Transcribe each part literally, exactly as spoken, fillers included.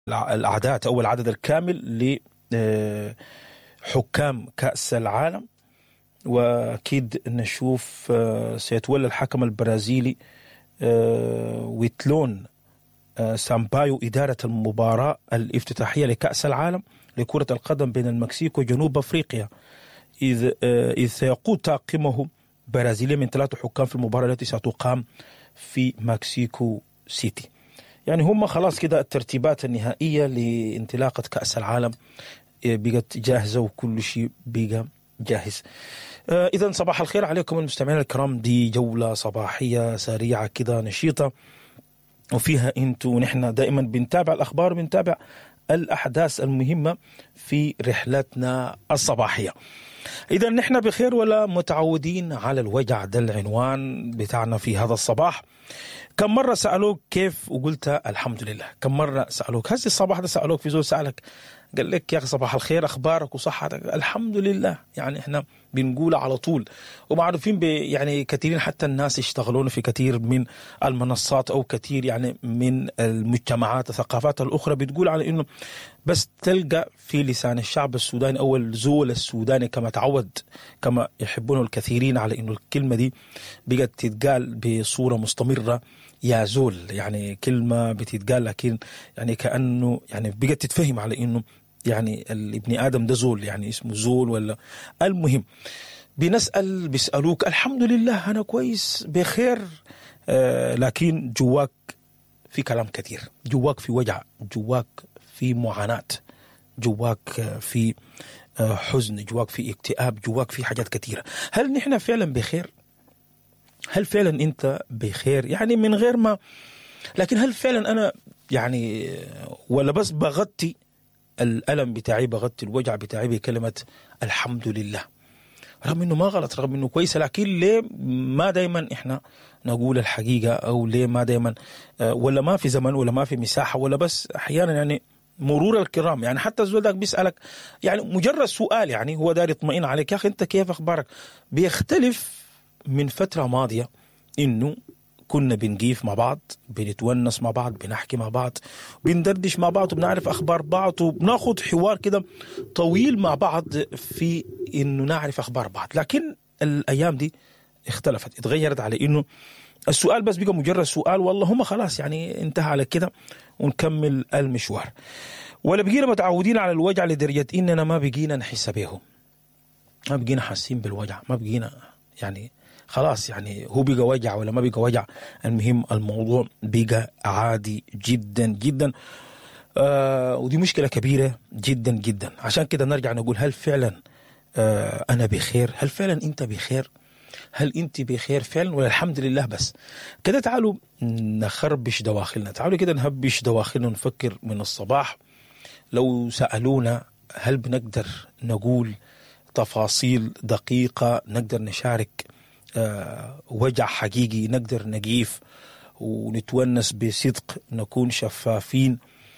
الأعداد أو العدد الكامل لحكام كأس العالم، وأكيد نشوف سيتولى الحكم البرازيلي ويتلون سامبايو إدارة المباراة الافتتاحية لكأس العالم لكرة القدم بين المكسيك وجنوب أفريقيا، إذ إذ سيقود طاقمه برازيلي من ثلاثة حكام في المباراة التي ستقام في مكسيكو سيتي. يعني هم خلاص كده الترتيبات النهائية لانطلاقة كأس العالم بقت جاهزة وكل شيء بقى جاهز. آه إذن صباح الخير عليكم المستمعين الكرام، دي جولة صباحية سريعة كده نشيطة، وفيها انتو نحن دائما بنتابع الأخبار، بنتابع الأحداث المهمة في رحلتنا الصباحية. إذا نحن بخير ولا متعودين على الوجع، ده العنوان بتاعنا في هذا الصباح. كم مرة سألوك كيف وقلت الحمد لله؟ كم مرة سألوك هذا الصباح ده سألوك في زول سألك قال لك يا أخي صباح الخير أخبارك وصحتك؟ الحمد لله. يعني إحنا بنقول على طول ومعروفين يعني كثيرين، حتى الناس يشتغلون في كثير من المنصات أو كثير يعني من المجتمعات الثقافات الأخرى بتقول على إنه بس تلقى في لسان الشعب السوداني أو الزول السوداني كما تعود كما يحبونه الكثيرين على إنه الكلمة دي بقت تتقال بصورة مستمرة يا زول، يعني كلمة بتتقال لكن يعني كأنه يعني بقت تتفهم على إنه يعني الابن آدم ده زول، يعني اسمه زول ولا. المهم بنسأل بيسألوك الحمد لله أنا كويس بخير، آه لكن جواك في كلام كثير، جواك في وجع، جواك في معاناة، جواك في آه حزن، جواك في اكتئاب، جواك في حاجات كثيرة. هل نحن فعلا بخير؟ هل فعلا أنت بخير؟ يعني من غير ما، لكن هل فعلا أنا يعني ولا بس بغطي الألم بتاعي، بغطي الوجع بتاعي بكلمة الحمد لله، رغم إنه ما غلط، رغم إنه كويسة، لكن ليه ما دايما إحنا نقول الحقيقة؟ أو ليه ما دايما ولا ما في زمن ولا ما في مساحة ولا بس أحيانا يعني مرور الكرام، يعني حتى الزول داك بيسألك يعني مجرد سؤال، يعني هو داير يطمئن عليك، يا أخي أنت كيف أخبارك؟ بيختلف من فترة ماضية إنه كنا بنقيف مع بعض، بنتونس مع بعض، بنحكي مع بعض، بندردش مع بعض، وبنعرف أخبار بعض، وبناخد حوار كده طويل مع بعض في إنه نعرف أخبار بعض. لكن الأيام دي اختلفت، اتغيرت على إنه السؤال بس بقى مجرد سؤال، والله هم خلاص يعني انتهى على كده ونكمل المشوار. ولا بقينا متعودين على الوجع لدرجة إننا ما بقينا نحس بيهم، ما بقينا حاسين بالوجع، ما بقينا يعني خلاص يعني هو بقى وجع ولا ما بقى وجع، المهم الموضوع بقى عادي جدا جدا. آه ودي مشكلة كبيرة جدا جدا. عشان كده نرجع نقول هل فعلا آه أنا بخير؟ هل فعلا أنت بخير؟ هل أنت بخير فعلا ولا الحمد لله بس؟ كده تعالوا نخربش دواخلنا، تعالوا كده نهبش دواخلنا، نفكر من الصباح. لو سألونا هل بنقدر نقول تفاصيل دقيقة، نقدر نشارك أه وجع حقيقي، نقدر نقيف ونتونس بصدق، نكون شفافين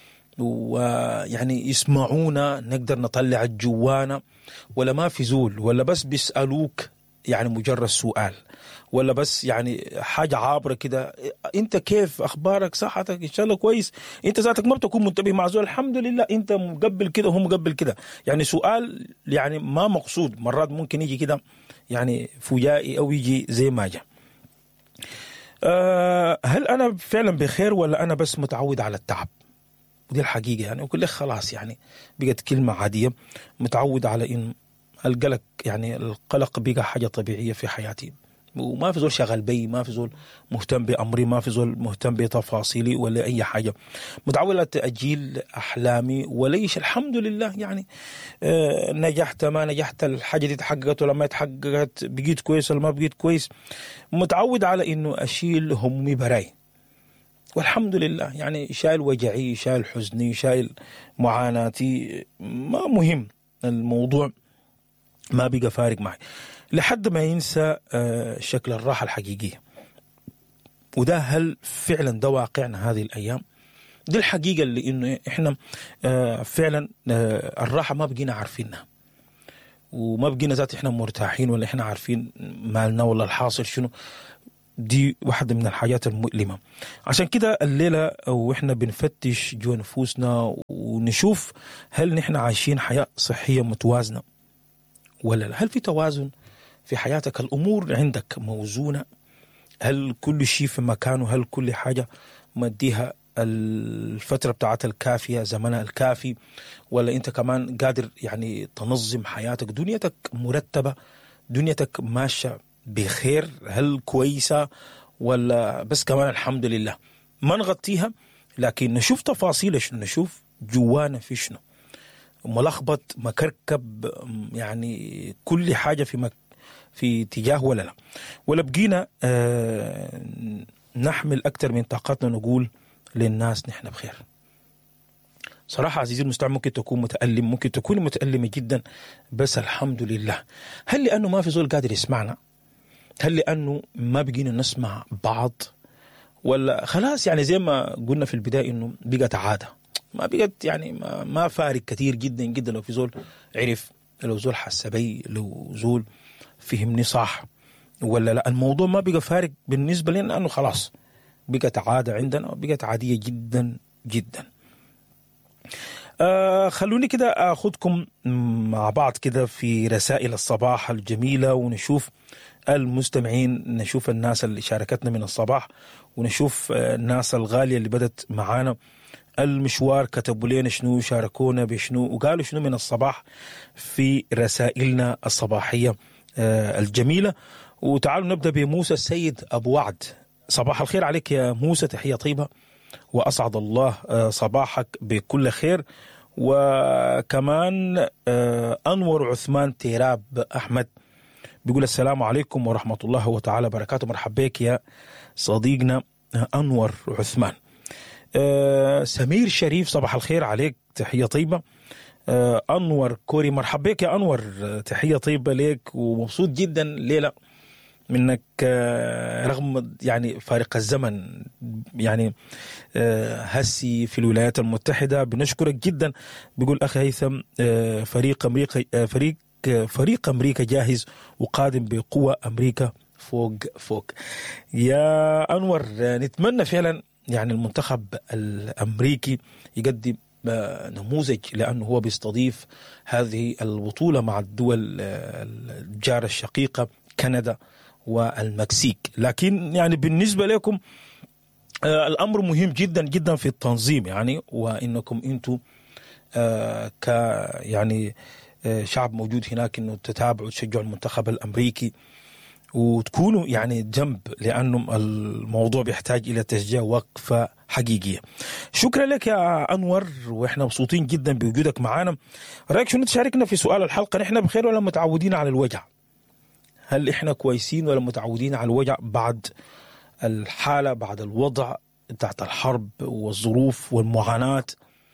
ويعني يسمعونا، نقدر نطلع جوانا، ولا ما في زول، ولا بس بيسألوك يعني مجرد سؤال، ولا بس يعني حاجة عابرة كده، انت كيف اخبارك صحتك ان شاء الله كويس، انت ذاتك ما بتكون منتبه مع زول الحمد لله انت مقبل كده وهم مقبل كده، يعني سؤال يعني ما مقصود، مرات ممكن يجي كده يعني فجائي او يجي زي ما جاء. أه هل انا فعلا بخير ولا انا بس متعود على التعب؟ ودي الحقيقة يعني، وكل خلاص يعني بقت كلمة عادية، متعود على ان القلق، يعني القلق بقى حاجة طبيعية في حياتي، وما في زول شغال بي، ما في زول مهتم بأمري، ما في زول مهتم بتفاصيلي ولا أي حاجة، متعود على تأجيل أحلامي وليش الحمد لله يعني آه نجحت ما نجحت، الحاجة دي تحققت ولا ما تحققت، بقيت كويس ولا ما بقيت كويس، متعود على إنه أشيل همي براي والحمد لله، يعني شايل وجعي، شايل حزني، شايل معاناتي، ما مهم الموضوع، ما بقى فارق معي، لحد ما ينسى شكل الراحة الحقيقية. وده هل فعلا ده واقعنا هذه الأيام؟ دي الحقيقة اللي إنه إحنا فعلا الراحة ما بقينا عارفينها، وما بقينا ذات إحنا مرتاحين ولا إحنا عارفين مالنا ولا الحاصل شنو. دي واحدة من الحاجات المؤلمة. عشان كده الليلة وإحنا بنفتش جوا نفوسنا ونشوف هل نحن عايشين حياة صحية متوازنة ولا لا؟ هل في توازن في حياتك؟ الأمور عندك موزونة؟ هل كل شيء في مكانه؟ هل كل حاجة مديها الفترة بتاعتها الكافية، زمنها الكافي؟ ولا أنت كمان قادر يعني تنظم حياتك؟ دنيتك مرتبة؟ دنيتك ماشية بخير؟ هل كويسة ولا بس كمان الحمد لله؟ ما نغطيها لكن نشوف تفاصيل شنو، نشوف جوانا في شنو، ملخبط مكركب، يعني كل حاجة في مك في اتجاه ولا لا؟ ولا بقينا آه نحمل أكثر من طاقتنا نقول للناس نحن بخير؟ صراحة عزيزي المستمع ممكن تكون متألم، ممكن تكون متألمة جدا، بس الحمد لله. هل لأنه ما في زول قادر يسمعنا؟ هل لأنه ما بقينا نسمع بعض؟ ولا خلاص يعني زي ما قلنا في البداية إنه بقت عادة، ما بقت يعني ما, ما فارق كثير جدا جدا لو في زول عرف، لو زول حس بي، لو زول فهمني صح ولا لا. الموضوع ما بقى فارق بالنسبة لنا لأنه خلاص بقت عادة عندنا وبقت عادية جدا جدا. آه خلوني كده أخذكم مع بعض كده في رسائل الصباح الجميلة ونشوف المستمعين، نشوف الناس اللي شاركتنا من الصباح، ونشوف الناس الغالية اللي بدت معانا المشوار كتبوا لنا شنو، شاركونا بشنو وقالوا شنو من الصباح في رسائلنا الصباحية آه الجميلة. وتعالوا نبدأ بموسى السيد أبو وعد. صباح الخير عليك يا موسى، تحية طيبة وأسعد الله آه صباحك بكل خير. وكمان آه أنور عثمان تيراب أحمد بيقول السلام عليكم ورحمة الله وتعالى بركاته. مرحبا بك يا صديقنا أنور عثمان. آه سمير شريف صباح الخير عليك، تحية طيبة. آه أنور كوري مرحبا بك يا أنور، تحية طيبة لك ومبسوط جدا ليلة منك آه رغم يعني فارق الزمن، يعني آه هسي في الولايات المتحدة. بنشكرك جدا. بيقول أخي هيثم آه فريق أمريكا آه فريق فريق أمريكا جاهز وقادم بقوة، أمريكا فوق فوق. يا أنور نتمنى فعلا يعني المنتخب الأمريكي يقدم نموذج، لأنه هو بيستضيف هذه البطولة مع الدول الجارة الشقيقة كندا والمكسيك. لكن يعني بالنسبة لكم الأمر مهم جدا جدا في التنظيم، يعني وإنكم أنتم ك يعني شعب موجود هناك انه تتابعوا وتشجعوا المنتخب الامريكي وتكونوا يعني جنب، لانه الموضوع بيحتاج الى تشجيع وقفه حقيقيه. شكرا لك يا انور، واحنا مبسوطين جدا بوجودك معنا. رايك شنو تشاركنا في سؤال الحلقه؟ نحن بخير ولا متعودين على الوجع؟ هل احنا كويسين ولا متعودين على الوجع بعد الحاله، بعد الوضع تحت الحرب والظروف والمعاناه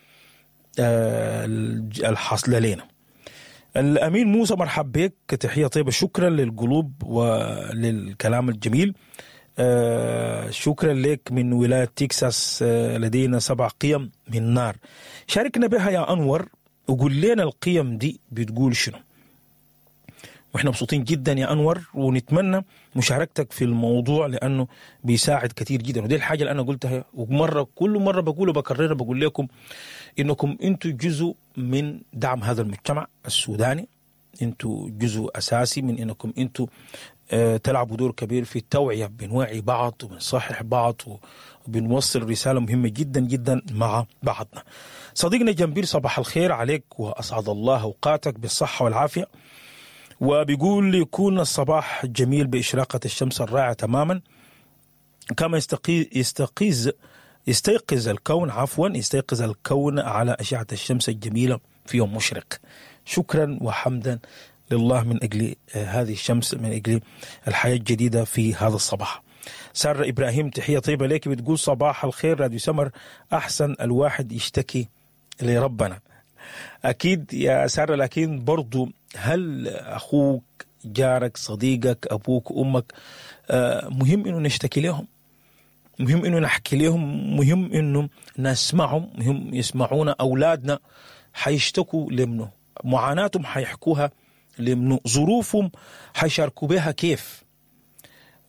الحاصله لنا؟ الأمين موسى مرحب بك، تحية طيبة، شكرا للقلوب وللكلام الجميل. آه شكرا لك من ولاية تكساس. آه لدينا سبع قيم من نار، شاركنا بها يا أنور وقول لنا القيم دي بتقول شنو. واحنا مبسوطين جدا يا أنور ونتمنى مشاركتك في الموضوع لأنه بيساعد كتير جدا. ودي الحاجة اللي أنا قلتها ومرة كل مرة بقوله بكررها، بقول لكم إنكم أنتوا جزء من دعم هذا المجتمع السوداني، أنتوا جزء أساسي من إنكم أنتوا آه تلعبوا دور كبير في التوعية، بنوعي بعض وبنصحح بعض وبنوصل رسالة مهمة جدا جدا مع بعضنا. صديقنا جنبير صباح الخير عليك وأسعد الله أوقاتك بالصحة والعافية. وبيقول يكون الصباح جميل بإشراقة الشمس الرائعة تماما، كما يستقيز يستقيز يستيقظ الكون عفوا يستيقظ الكون على أشعة الشمس الجميلة في يوم مشرق. شكرا وحمدا لله من أجل هذه الشمس، من أجل الحياة الجديدة في هذا الصباح. سارة إبراهيم تحية طيبة لك، بتقول صباح الخير راديو سمر، أحسن الواحد يشتكي لربنا. أكيد يا سارة، لكن برضو هل أخوك، جارك، صديقك، أبوك، أمك آه مهم إنه نشتكي لهم، مهم إنه نحكي لهم، مهم إنه نسمعهم، مهم يسمعونا. أولادنا حيشتكوا لمنه، معاناتهم حيحكوها لمنه، ظروفهم حيشاركوا بها كيف.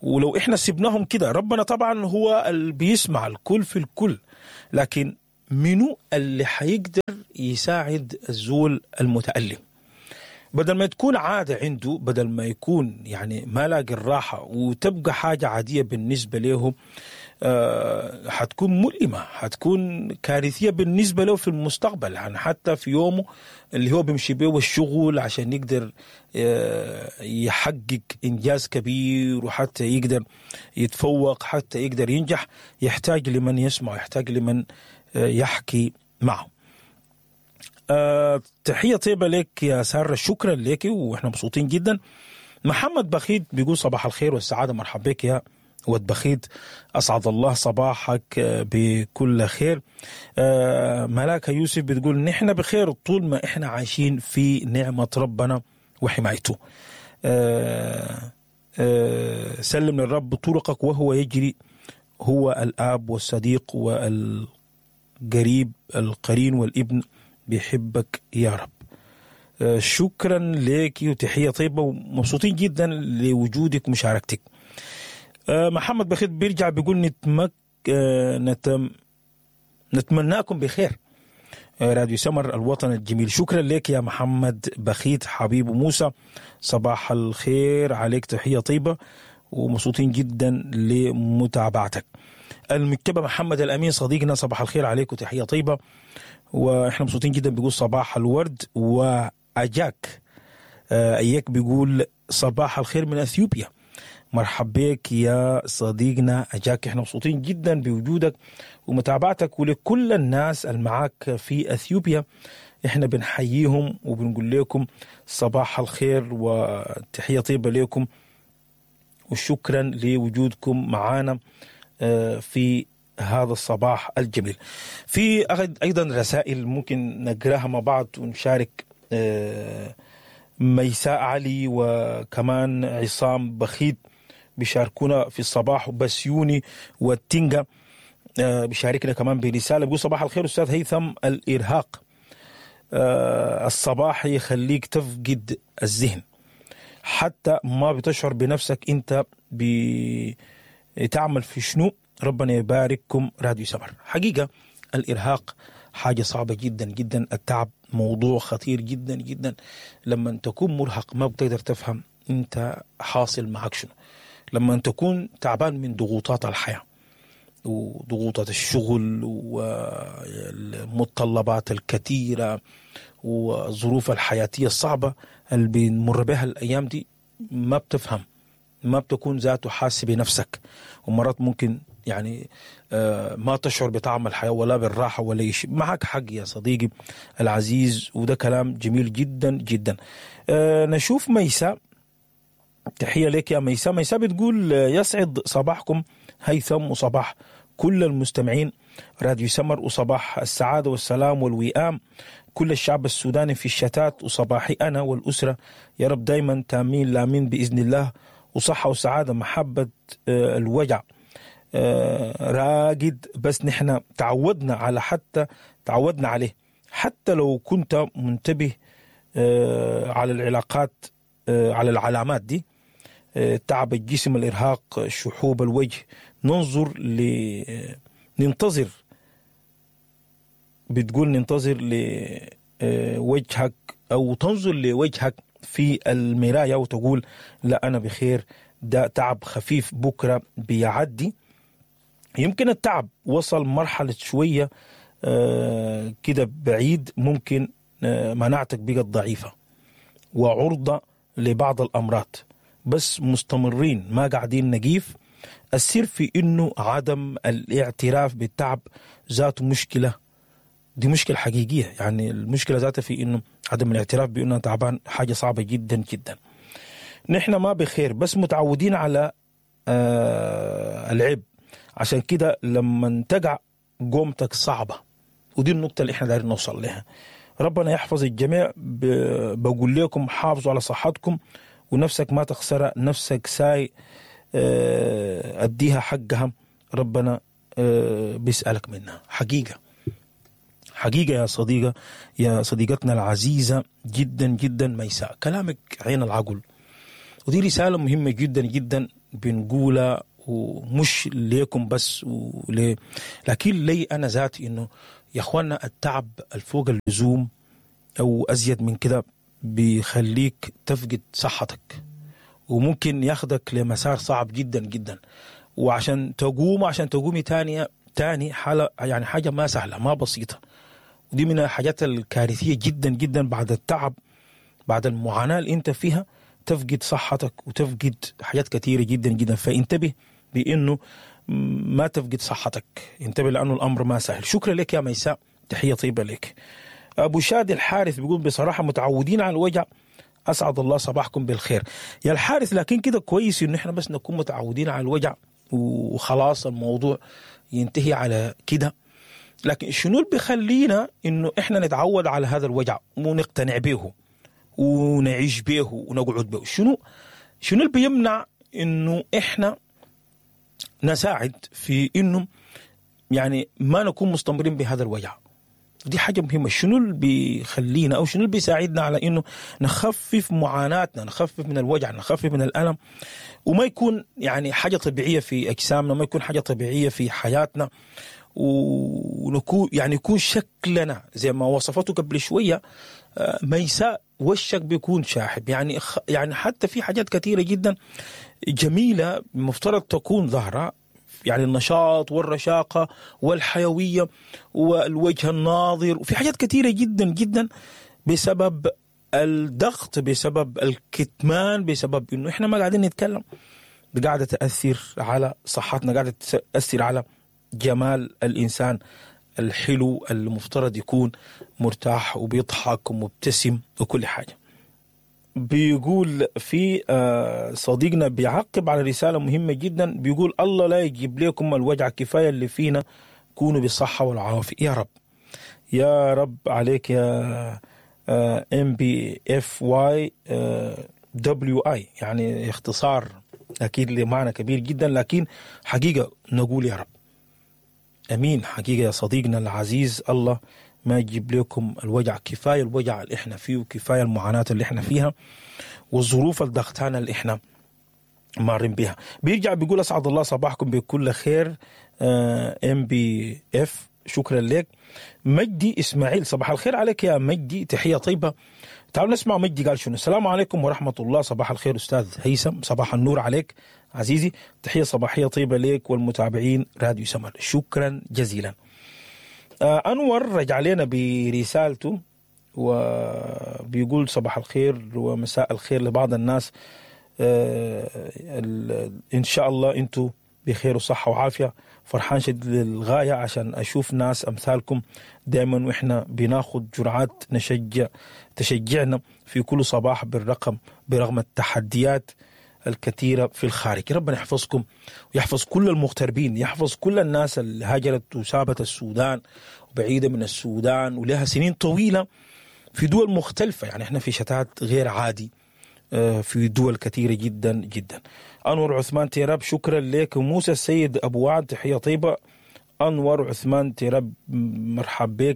ولو إحنا سبناهم كده، ربنا طبعا هو اللي بيسمع الكل في الكل، لكن منو اللي حيقدر يساعد الزول المتألم؟ بدل ما تكون عادة عنده، بدل ما يكون يعني ما لاقي الراحة وتبقى حاجة عادية بالنسبة له، آه حتكون مؤلمة، حتكون كارثية بالنسبة له في المستقبل. يعني حتى في يومه اللي هو بيمشي بيه الشغل عشان يقدر آه يحقق إنجاز كبير، وحتى يقدر يتفوق، حتى يقدر ينجح، يحتاج لمن يسمع، يحتاج لمن آه يحكي معه. أه تحية طيبة لك يا سارة، شكرا لك وإحنا مبسوطين جدا. محمد بخيت بيقول صباح الخير والسعادة، مرحبا بك يا ود بخيت، أسعد الله صباحك بكل خير. أه ملاك يوسف بتقول نحن بخير طول ما إحنا عايشين في نعمة ربنا وحمايته. أه أه سلم للرب طرقك وهو يجري، هو الآب والصديق والقريب القرين والابن، بيحبك يا رب. آه شكرا لك وتحية طيبة، ومبسوطين جدا لوجودك ومشاركتك. آه محمد بخيت بيرجع بيقول نتمك آه نتم نتمناكم بخير. آه راديو سمر الوطن الجميل، شكرا لك يا محمد بخيت حبيب موسى، صباح الخير عليك، تحية طيبة ومبسوطين جدا لمتابعتك. المكتبة محمد الأمين صديقنا، صباح الخير عليك وتحية طيبة، واحنا مبسوطين جدا. بيقول صباح الورد. واجاك آه اياك بيقول صباح الخير من اثيوبيا، مرحبا بك يا صديقنا اجاك، احنا مبسوطين جدا بوجودك ومتابعتك. ولكل الناس المعاك في اثيوبيا احنا بنحييهم وبنقول لكم صباح الخير وتحية طيبة لكم، وشكرا لوجودكم معنا آه في هذا الصباح الجميل. في أيضا رسائل ممكن نقراها مع بعض ونشارك. ميساء علي وكمان عصام بخيت بيشاركونا في الصباح، بسيوني والتنجة بيشاركنا كمان برسالة بيقول صباح الخير أستاذ هيثم، الإرهاق الصباحي يخليك تفقد الذهن، حتى ما بتشعر بنفسك أنت بتعمل في شنو. ربنا يبارككم راديو سمر. حقيقة الإرهاق حاجة صعبة جدا جدا، التعب موضوع خطير جدا جدا. لما تكون مرهق ما بتقدر تفهم انت حاصل معك شنو. لما تكون تعبان من ضغوطات الحياة وضغوطات الشغل والمتطلبات الكثيرة والظروف الحياتية الصعبة اللي بنمر بها الأيام دي، ما بتفهم، ما بتكون ذاته حاسس بنفسك، ومرات ممكن يعني آه ما تشعر بطعم الحياة ولا بالراحة ولا شيء. معك حق يا صديقي العزيز، وده كلام جميل جدا جدا. آه نشوف ميساء، تحية لك يا ميساء. ميساء بتقول يسعد صباحكم هيثم وصباح كل المستمعين راديو سمر، وصباح السعادة والسلام والوئام كل الشعب السوداني في الشتات، وصباحي أنا والأسرة يا رب دايما تامين لامين بإذن الله، وصحة وسعادة محبة آه الوجع آه راقد. بس نحن تعودنا على حتى تعودنا عليه، حتى لو كنت منتبه آه على العلاقات آه على العلامات دي، آه تعب الجسم، الإرهاق، شحوب الوجه، ننظر ل ننتظر بتقول ننتظر لوجهك أو تنظر لوجهك في المراية وتقول لا أنا بخير، ده تعب خفيف بكرة بيعدي. يمكن التعب وصل مرحلة شوية آه كده بعيد، ممكن آه مناعتك بقت ضعيفة وعرضة لبعض الأمراض، بس مستمرين ما قاعدين نجيف. السر في إنه عدم الاعتراف بالتعب ذاته مشكلة، دي مشكلة حقيقية. يعني المشكلة ذاتها في إنه عدم الاعتراف بأنه تعبان، حاجة صعبة جدا جدا. نحن ما بخير بس متعودين على آه العيب، عشان كده لما تقع قومتك صعبة، ودي النقطة اللي احنا دايرين نوصل لها. ربنا يحفظ الجميع. بقول لكم حافظوا على صحتكم ونفسك ما تخسرها، نفسك ساي آه أديها حقها، ربنا آه بيسألك منها. حقيقة حقيقة يا صديقة يا صديقتنا العزيزة جدا جدا ميساء، كلامك عين العقل. ودي رسالة مهمة جدا جدا بنقولها، ومش ليكم بس ولي، لكن لي أنا ذاتي، إنه يا أخوانا التعب الفوق اللزوم أو أزيد من كده بيخليك تفقد صحتك، وممكن ياخدك لمسار صعب جدا جدا، وعشان تقوم عشان تقومي تانية تاني حالة يعني حاجة ما سهلة ما بسيطة. ودي من الحاجات الكارثية جدا جدا، بعد التعب بعد المعاناة اللي انت فيها تفقد صحتك وتفقد حاجات كثيرة جدا جدا. فانتبه بانه ما تفقد صحتك، انتبه لانه الامر ما سهل. شكرا لك يا ميساء، تحية طيبة لك. ابو شادي الحارث بيقول بصراحة متعودين على الوجع، اسعد الله صباحكم بالخير يا الحارث. لكن كده كويس انه احنا بس نكون متعودين على الوجع وخلاص الموضوع ينتهي على كده، لكن شنو اللي بيخلينا انه احنا نتعود على هذا الوجع ونقتنع به ونعيش به ونقعد به؟ شنو شنو اللي بيمنع انه احنا نساعد في انه يعني ما نكون مستمرين بهذا الوجع؟ دي حاجة مهمة. شنو اللي بيخلينا أو شنو اللي بيساعدنا على إنه نخفف معاناتنا، نخفف من الوجع، نخفف من الألم، وما يكون يعني حاجة طبيعية في أجسامنا، ما يكون حاجة طبيعية في حياتنا، ونكون يعني يكون شكلنا زي ما وصفته قبل شوية ميساء، وشك بيكون شاحب. يعني يعني حتى في حاجات كثيرة جدا جميلة مفترض تكون ظاهرة، يعني النشاط والرشاقة والحيوية والوجه الناظر، وفي حاجات كثيرة جدا جدا بسبب الضغط، بسبب الكتمان، بسبب انه احنا ما قاعدين نتكلم، قاعدة تأثر على صحتنا، قاعدة تأثر على جمال الإنسان الحلو المفترض يكون مرتاح وبيضحك ومبتسم وكل حاجة. بيقول في صديقنا بيعقب على رسالة مهمة جدا، بيقول الله لا يجيب لكم الوجع، كفاية اللي فينا كونوا بالصحة والعافية يا رب. يا رب عليك يا ام بي اف واي دبليو اي، يعني اختصار أكيد لمعنى كبير جدا، لكن حقيقة نقول يا رب أمين. حقيقة يا صديقنا العزيز، الله ما يجيب لكم الوجع، كفاية الوجع اللي احنا فيه، وكفاية المعاناة اللي احنا فيها، والظروف الضغطانة اللي احنا مارين بها. بيرجع بيقول أسعد الله صباحكم بكل خير ام بي اف، شكرا لك. مجدي إسماعيل، صباح الخير عليك يا مجدي، تحية طيبة. تعالوا نسمع مجدي قال شنو. السلام عليكم ورحمة الله، صباح الخير أستاذ هيثم، صباح النور عليك عزيزي، تحية صباحية طيبة لك والمتابعين راديو سمر، شكرا جزيلا. آه أنور رجع لنا برسالته وبيقول صباح الخير ومساء الخير لبعض الناس، آه إن شاء الله أنتوا بخير وصحة وعافية، فرحان شديد للغاية عشان أشوف ناس أمثالكم دائما، وإحنا بناخد جرعات نشجع تشجعنا في كل صباح بالرقم برغم التحديات الكثيرة في الخارج. ربنا يحفظكم ويحفظ كل المغتربين، يحفظ كل الناس اللي هاجرت وسابت السودان وبعيدة من السودان ولها سنين طويلة في دول مختلفة، يعني احنا في شتات غير عادي في دول كثيرة جدا جدا. أنور عثمان تيراب، شكرا لك. وموسى السيد أبو وعد، تحية طيبة. أنور عثمان تيراب مرحب بك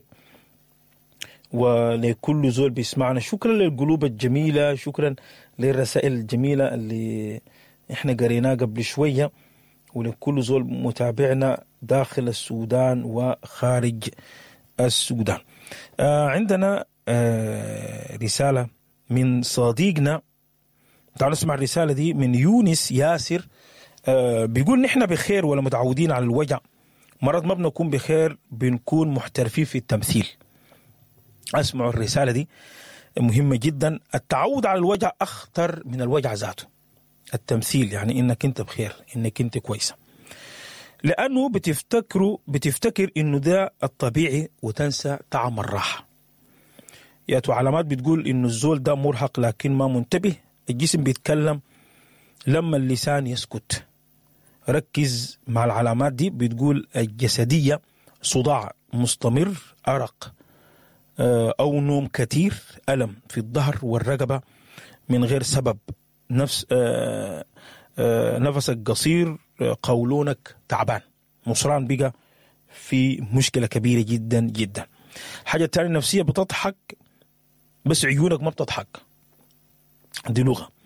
ولكل زول بيسمعنا، شكرا للقلوب الجميلة، شكرا للرسائل الجميلة اللي احنا قريناها قبل شوية، ولكل زول متابعنا داخل السودان وخارج السودان. آه عندنا آه رسالة من صديقنا، تعالوا نسمع الرسالة دي من يونس ياسر. آه بيقول نحن بخير ولا متعودين على الوجع، مرات ما بنكون بخير، بنكون محترفين في التمثيل. اسمعوا الرسالة دي مهمة جدا. التعود على الوجع أخطر من الوجع ذاته. التمثيل يعني إنك أنت بخير، إنك أنت كويسة، لأنه بتفتكروا بتفتكر إنه ده الطبيعي وتنسى طعم الراحة. ياتوا علامات بتقول إنه الزول ده مرهق لكن ما منتبه. الجسم بيتكلم لما اللسان يسكت. ركز مع العلامات دي، بتقول الجسدية صداع مستمر، أرق أو نوم كتير، ألم في الظهر والرقبة من غير سبب، نفس آآ آآ نفسك قصير، قولونك تعبان، مصران بقى في مشكلة كبيرة جدا جدا. حاجة التانية نفسية، بتضحك بس عيونك ما بتضحك، دي لغة.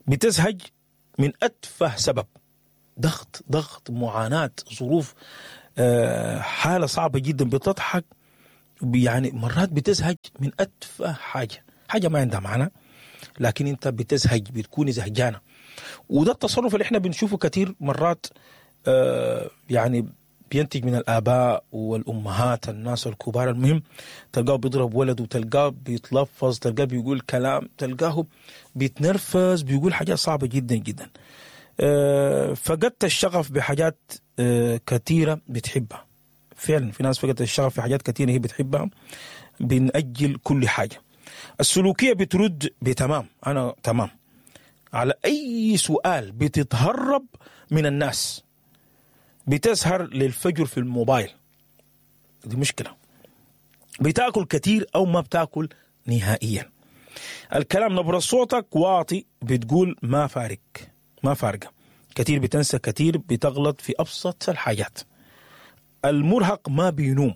بتزهج من أتفه سبب، ضغط ضغط معاناة ظروف، آه حالة صعبة جدا، بتضحك يعني مرات بتزهج من أتفه حاجة، حاجة ما عندها معنى لكن أنت بتزهج، بتكون زهجانة. وده التصرف اللي احنا بنشوفه كتير مرات، آه يعني بينتج من الآباء والأمهات، الناس الكبار. المهم تلقاه بيضرب ولد، وتلقاه بيتلفظ، تلقاه بيقول كلام، تلقاه بيتنرفز، بيقول حاجات صعبة جدا جدا. آه فقدت الشغف بحاجات آه كثيرة بتحبها. فعلا في ناس فقدت الشغف في حاجات كثيرة هي بتحبها، بنأجل كل حاجة. السلوكية بترد بتمام، أنا تمام على أي سؤال، بتتهرب من الناس، بتسهر للفجر في الموبايل، دي مشكلة. بتاكل كتير أو ما بتاكل نهائيا. الكلام نبرة صوتك واطي، بتقول ما فارق ما فارقة. كتير بتنسى، كتير بتغلط في أبسط الحاجات. المرهق ما بينوم،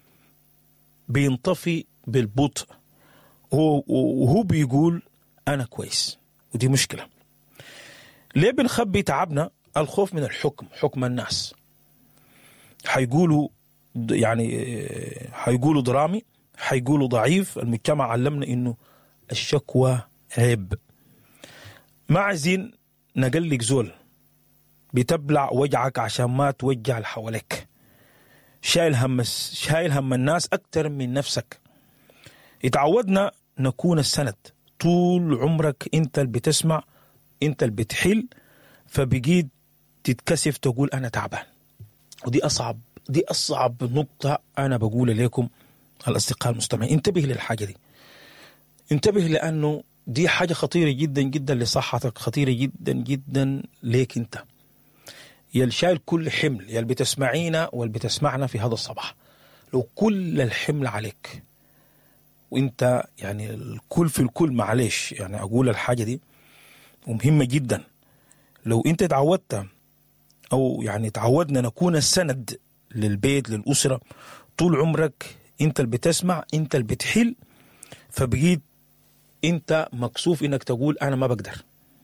بينطفي بالبطء، وهو بيقول أنا كويس، ودي مشكلة. ليه بنخبي تعبنا؟ الخوف من الحكم، حكم الناس. حيقولوا يعني حيقولوا درامي، حيقولوا ضعيف. المجتمع علمنا إنه الشكوى عيب. ما عايزين نقلق زول، بتبلع وجعك عشان ما توجع اللي حواليك. شايل هم شايل هم الناس أكتر من نفسك. اتعودنا نكون السند طول عمرك، انت اللي بتسمع، انت اللي بتحل، فبقيت تتكسف تقول أنا تعبان. ودي أصعب دي أصعب نقطة أنا بقول لكم الأصدقاء المستمعين. انتبه للحاجة دي، انتبه، لأنه دي حاجة خطيرة جدا جدا لصحتك، خطيرة جدا جدا ليك انت. يا شايل كل حمل، يا اللي بتسمعينا واللي بتسمعنا في هذا الصباح، لو كل الحمل عليك وانت يعني الكل في الكل، معلش يعني أقول الحاجة دي ومهمة جدا. لو انت تعودت أو يعني تعودنا نكون السند للبيت للأسرة طول عمرك، انت اللي بتسمع، انت اللي بتحل، فبقيت انت مكسوف انك تقول انا ما بقدر،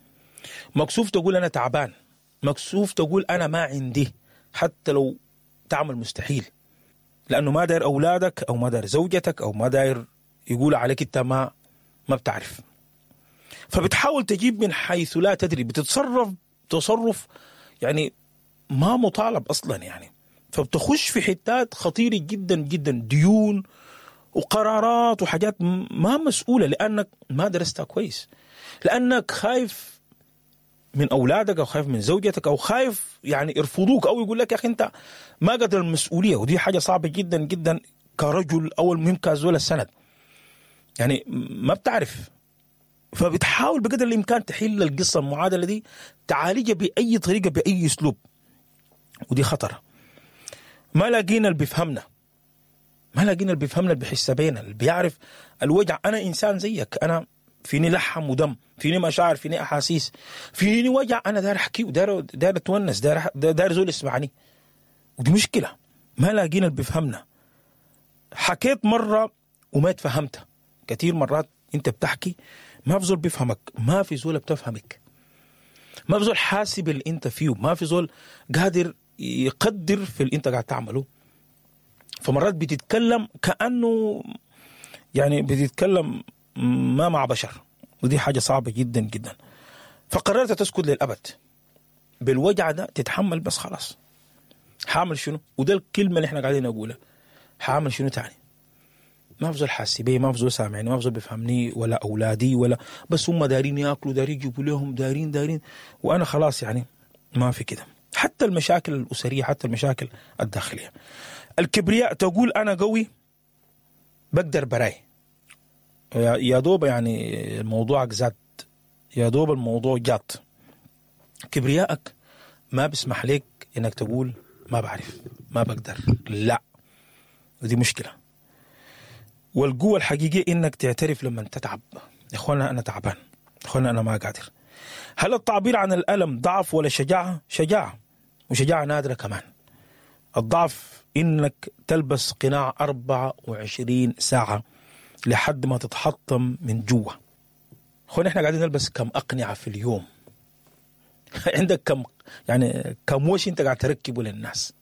مكسوف تقول انا تعبان، مكسوف تقول انا ما عندي، حتى لو تعمل مستحيل، لانه ما داير اولادك او ما داير زوجتك او ما داير يقول عليك انت ما ما بتعرف. فبتحاول تجيب من حيث لا تدري، بتتصرف تصرف يعني ما مطالب اصلا يعني. فبتخش في حتات خطيرة جدا جدا، ديون وقرارات وحاجات ما مسؤولة، لأنك ما درستها كويس، لأنك خايف من أولادك أو خايف من زوجتك أو خايف يعني يرفضوك أو يقول لك يا أخي أنت ما قدر المسؤولية. ودي حاجة صعبة جدا جدا كرجل أو المهم كزول السند، يعني ما بتعرف. فبتحاول بقدر الإمكان تحل القصة المعادلة دي، تعالجها بأي طريقة بأي أسلوب، ودي خطر. ما لاقينا اللي بيفهمنا، ما لاقينا اللي بيفهمنا، اللي بيحس بينا، اللي بيعرف الوجع. أنا إنسان زيك، أنا فيني لحم ودم، فيني مشاعر، فيني أحاسيس، فيني وجع. أنا داير أحكي وداير داير أتونس، داير داير زول يسمعني، ودي مشكلة. ما لاقينا اللي بيفهمنا. حكيت مرة وما تفهمت. كتير مرات أنت بتحكي ما في زول بيفهمك، ما في زول بتفهمك، ما في زول حاسب اللي أنت فيه، ما في زول قادر يقدر في اللي أنت قاعد تعمله. فمرات بتتكلم كأنه يعني بتتكلم ما مع بشر، ودي حاجة صعبة جدا جدا. فقررت تسكت للأبد بالوجع ده، تتحمل بس خلاص. حامل شنو؟ وده الكلمة اللي احنا قاعدين نقولها، حامل شنو تاني؟ ما في زول حاسي بيه، ما في زول سامعني، ما في زول بيفهمني ولا أولادي ولا، بس هم دارين يأكلوا، دارين يجيبوا لهم، دارين دارين وأنا خلاص يعني ما في كده. حتى المشاكل الأسرية، حتى المشاكل الداخلية. الكبرياء تقول أنا قوي بقدر براي. يا دوب يعني الموضوع زاد، يا دوب الموضوع جات. كبريائك ما بيسمح لك إنك تقول ما بعرف، ما بقدر، لا، ودي مشكلة. والقوة الحقيقية إنك تعترف لما تتعب. يا أخوانا أنا تعبان، يا أخوانا أنا ما قادر. هل التعبير عن الألم ضعف ولا شجاعة؟ شجاعة، وشجاعة نادرة كمان. الضعف إنك تلبس قناع أربعة وعشرين ساعة لحد ما تتحطم من جوا. أخوانا إحنا قاعدين نلبس كم أقنعة في اليوم، عندك كم يعني كم وش انت قاعد تركبه للناس؟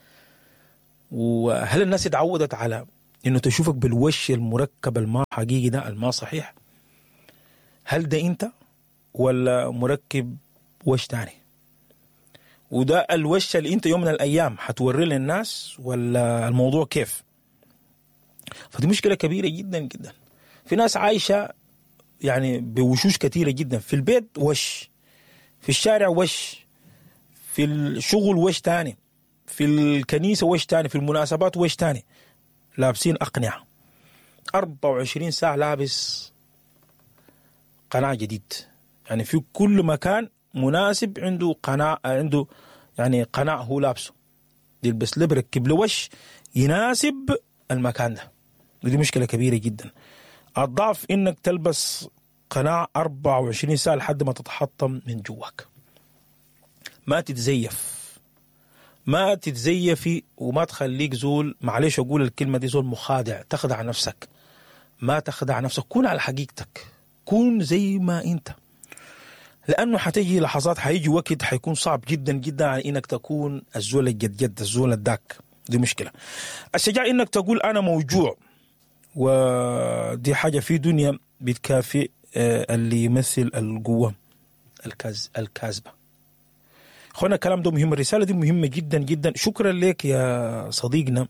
وهل الناس اتعودت على انه تشوفك بالوش المركب الما حقيقي ده الما صحيح؟ هل ده انت ولا مركب وش تاني؟ وده الوش اللي انت يوم من الايام حتوريه للناس ولا الموضوع كيف؟ فدي مشكلة كبيرة جدا جدا. في ناس عايشة يعني بوشوش كثيرة جدا، في البيت وش، في الشارع وش، في الشغل وش تاني، في الكنيسة وش تاني، في المناسبات وش تاني، لابسين أقنعة أربعة وعشرين ساعة لابس قناع جديد. يعني في كل مكان مناسب عنده قناع، عنده يعني قناع هو لابسه، يلبس له بركب له وش يناسب المكان ده. ودي مشكلة كبيرة جدا. الضعف إنك تلبس قناع أربعة وعشرين ساعة لحد ما تتحطم من جواك. ما تتزيف، ما تتزيفي وما تخليك زول، معلش أقول الكلمة دي، زول مخادع، تخدع نفسك. ما تخدع نفسك، كون على حقيقتك، كون زي ما أنت، لأنه حتيجي لحظات، حيجي وقت حيكون صعب جدا جدا على إنك تكون الزول الجد جد، الزول الداك. دي مشكلة. الشجاعة إنك تقول أنا موجوع، ودي حاجة في دنيا بتكافئ اللي يمثل القوة الكاز الكاذبة. أخوانا الكلام ده مهم، الرسالة دي مهمة جدا جدا. شكرا لك يا صديقنا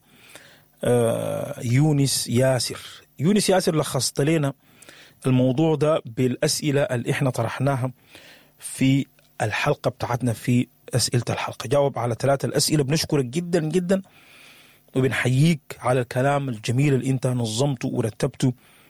يونس ياسر. يونس ياسر لخصت لنا الموضوع ده بالأسئلة اللي احنا طرحناها في الحلقة بتاعتنا. في أسئلة الحلقة جاوب على ثلاثة الأسئلة. بنشكرك جدا جدا وبنحييك على الكلام الجميل اللي انت نظمته ورتبته.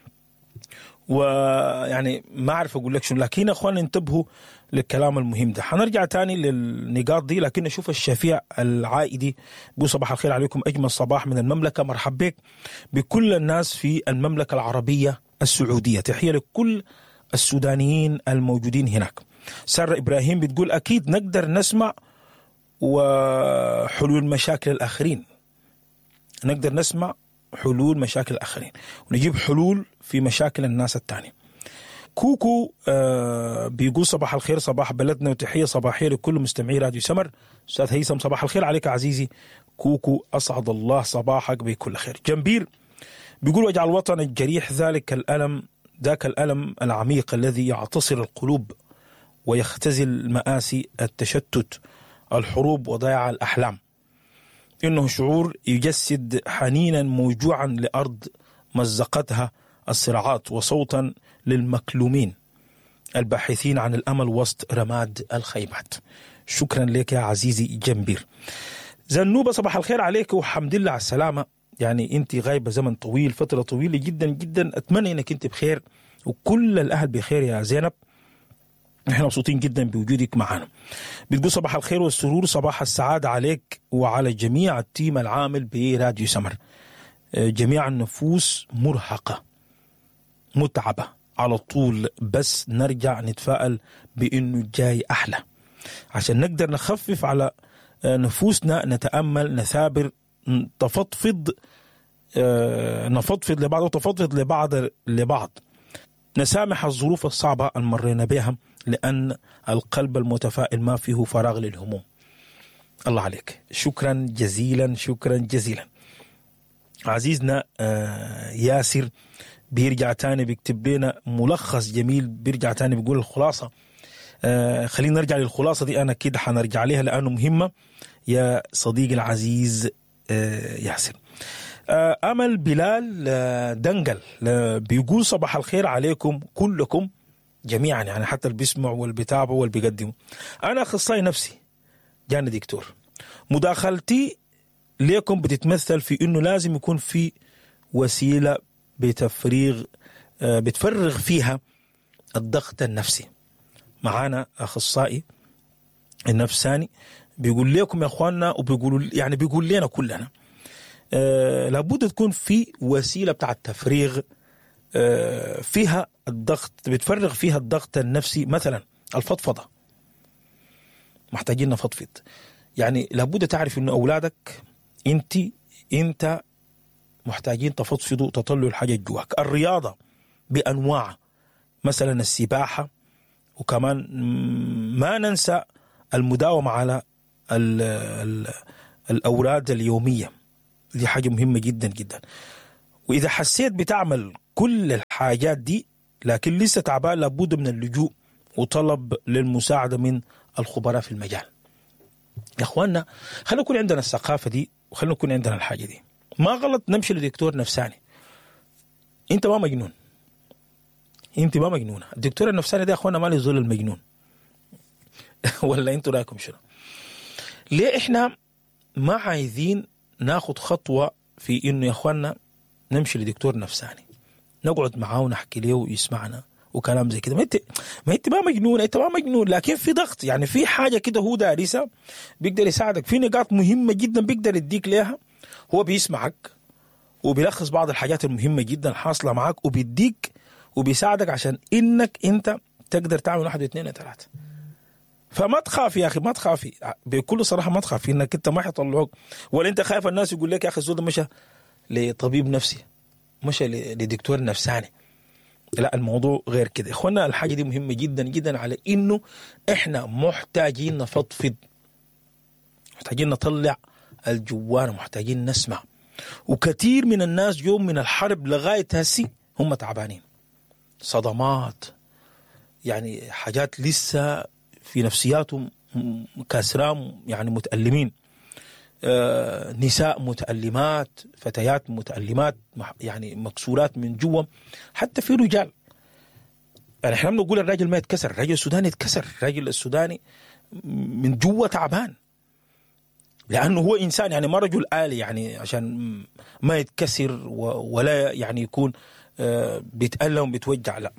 ويعني ما أعرف أقول لك شنو، لكن أخوان انتبهوا للكلام المهم ده. حنرجع تاني للنقاط دي، لكن نشوف الشفيع العائدي بيقول صباح الخير عليكم، أجمل صباح من المملكة، مرحب بك بكل الناس في المملكة العربية السعودية، تحية لكل السودانيين الموجودين هناك. سارة إبراهيم بتقول أكيد نقدر نسمع وحلول مشاكل الآخرين، نقدر نسمع حلول مشاكل الآخرين ونجيب حلول في مشاكل الناس التانية. كوكو آه بيقول صباح الخير، صباح بلدنا، وتحية صباحية لكل مستمعي راديو سمر. أستاذ هيثم صباح الخير عليك عزيزي كوكو، أسعد الله صباحك بكل خير. جنبير بيقول واجعل وطن الجريح ذلك الألم، ذاك الألم العميق الذي يعتصر القلوب ويختزل مآسي التشتت، الحروب وضياع الأحلام. إنه شعور يجسد حنينا موجوعا لأرض مزقتها الصراعات، وصوتا للمكلومين الباحثين عن الأمل وسط رماد الخيمات. شكرا لك يا عزيزي جنبير. زنوبة صباح الخير عليك وحمد لله على السلامة. يعني انت غايبة زمن طويل، فترة طويلة جدا جدا، أتمنى انك انت بخير وكل الأهل بخير يا زينب. نحن مبسوطين جدا بوجودك معنا. بتقول صباح الخير والسرور، صباح السعادة عليك وعلى جميع التيم العامل براديو سمر. جميع النفوس مرهقة متعبة على طول، بس نرجع نتفائل بأنه جاي أحلى عشان نقدر نخفف على نفوسنا، نتأمل، نثابر، نتفضفض نفضفض لبعض وتفضفض لبعض لبعض نسامح الظروف الصعبة اللي مرينا بها، لأن القلب المتفائل ما فيه فراغ للهموم. الله عليك، شكرا جزيلا شكرا جزيلا. عزيزنا ياسر بيرجع تاني بيكتب لنا ملخص جميل، بيرجع تاني بيقول الخلاصة. خلينا نرجع للخلاصة دي، أنا كده حنرجع لها لأنه مهمة يا صديقي العزيز ياسر. أمل بلال دنقل بيقول صباح الخير عليكم كلكم جميعا، يعني حتى اللي بيسمعوا واللي بيتابعوا واللي بيقدموا. أنا أخصائي نفسي جاني دكتور، مداخلتي ليكم بتتمثل في إنه لازم يكون في وسيلة بتفريغ بتفرغ فيها الضغط النفسي. معانا أخصائي النفساني بيقول لكم يا أخواننا، وبيقولوا يعني بيقول لنا كلنا آه لابد تكون في وسيلة بتاع التفريغ آه فيها الضغط، بتفرغ فيها الضغط النفسي. مثلا الفضفضة، محتاجين نفضفض. يعني لابد تعرف إنه أولادك أنت أنت محتاجين تفضفضوا، تطلعوا الحاجة جواك. الرياضة بأنواع، مثلا السباحة، وكمان ما ننسى المداومة على ال ال الأوراد اليومية، دي حاجة مهمة جدا جدا. وإذا حسيت بتعمل كل الحاجات دي لكن لسه تعبان، لابد من اللجوء وطلب للمساعدة من الخبراء في المجال. يا أخواننا خلينا نكون عندنا الثقافة دي وخلينا نكون عندنا الحاجة دي. ما غلط نمشي لدكتور نفساني، انت ما مجنون، انت ما مجنونة. الدكتور النفساني ده يا أخواننا ما له زول المجنون ولا انتوا رايكم شنو؟ ليه احنا ما عايزين ناخد خطوة في انه يا أخواننا نمشي لدكتور نفساني نقعد معاه ونحكي له ويسمعنا وكلام زي كده؟ ما انت ما انت ما مجنون، انت ما مجنون، لكن في ضغط، يعني في حاجة كده هو دارسها بيقدر يساعدك، في نقاط مهمة جدا بيقدر يديك ليها، هو بيسمعك وبيلخص بعض الحاجات المهمة جدا حاصلة معك وبيديك وبيساعدك عشان انك انت تقدر تعمل واحد واثنين وثلاثة. فما تخاف يا اخي، ما تخافي بكل صراحة، ما تخافي انك انت ما حيطلعوك، ولا انت خايف الناس يقول لك يا اخي الزول مشى لطبيب نفسي، مشى لدكتور نفساني. لا، الموضوع غير كده. اخوانا الحاجة دي مهمة جدا جدا، على انه احنا محتاجين نفضفض، محتاجين نطلع الجوان، محتاجين نسمع. وكثير من الناس يوم من الحرب لغاية هسي هم تعبانين، صدمات، يعني حاجات لسه في نفسياتهم كاسرام، يعني متألمين، آه نساء متألمات، فتيات متألمات، يعني مكسورات من جوا. حتى في رجال، يعني احنا بنقول الراجل ما يتكسر، الراجل السوداني يتكسر، الراجل السوداني من جوا تعبان، لأنه هو إنسان، يعني ما رجل آلي، يعني عشان ما يتكسر ولا يعني يكون آه بيتألم بيتوجع، لا،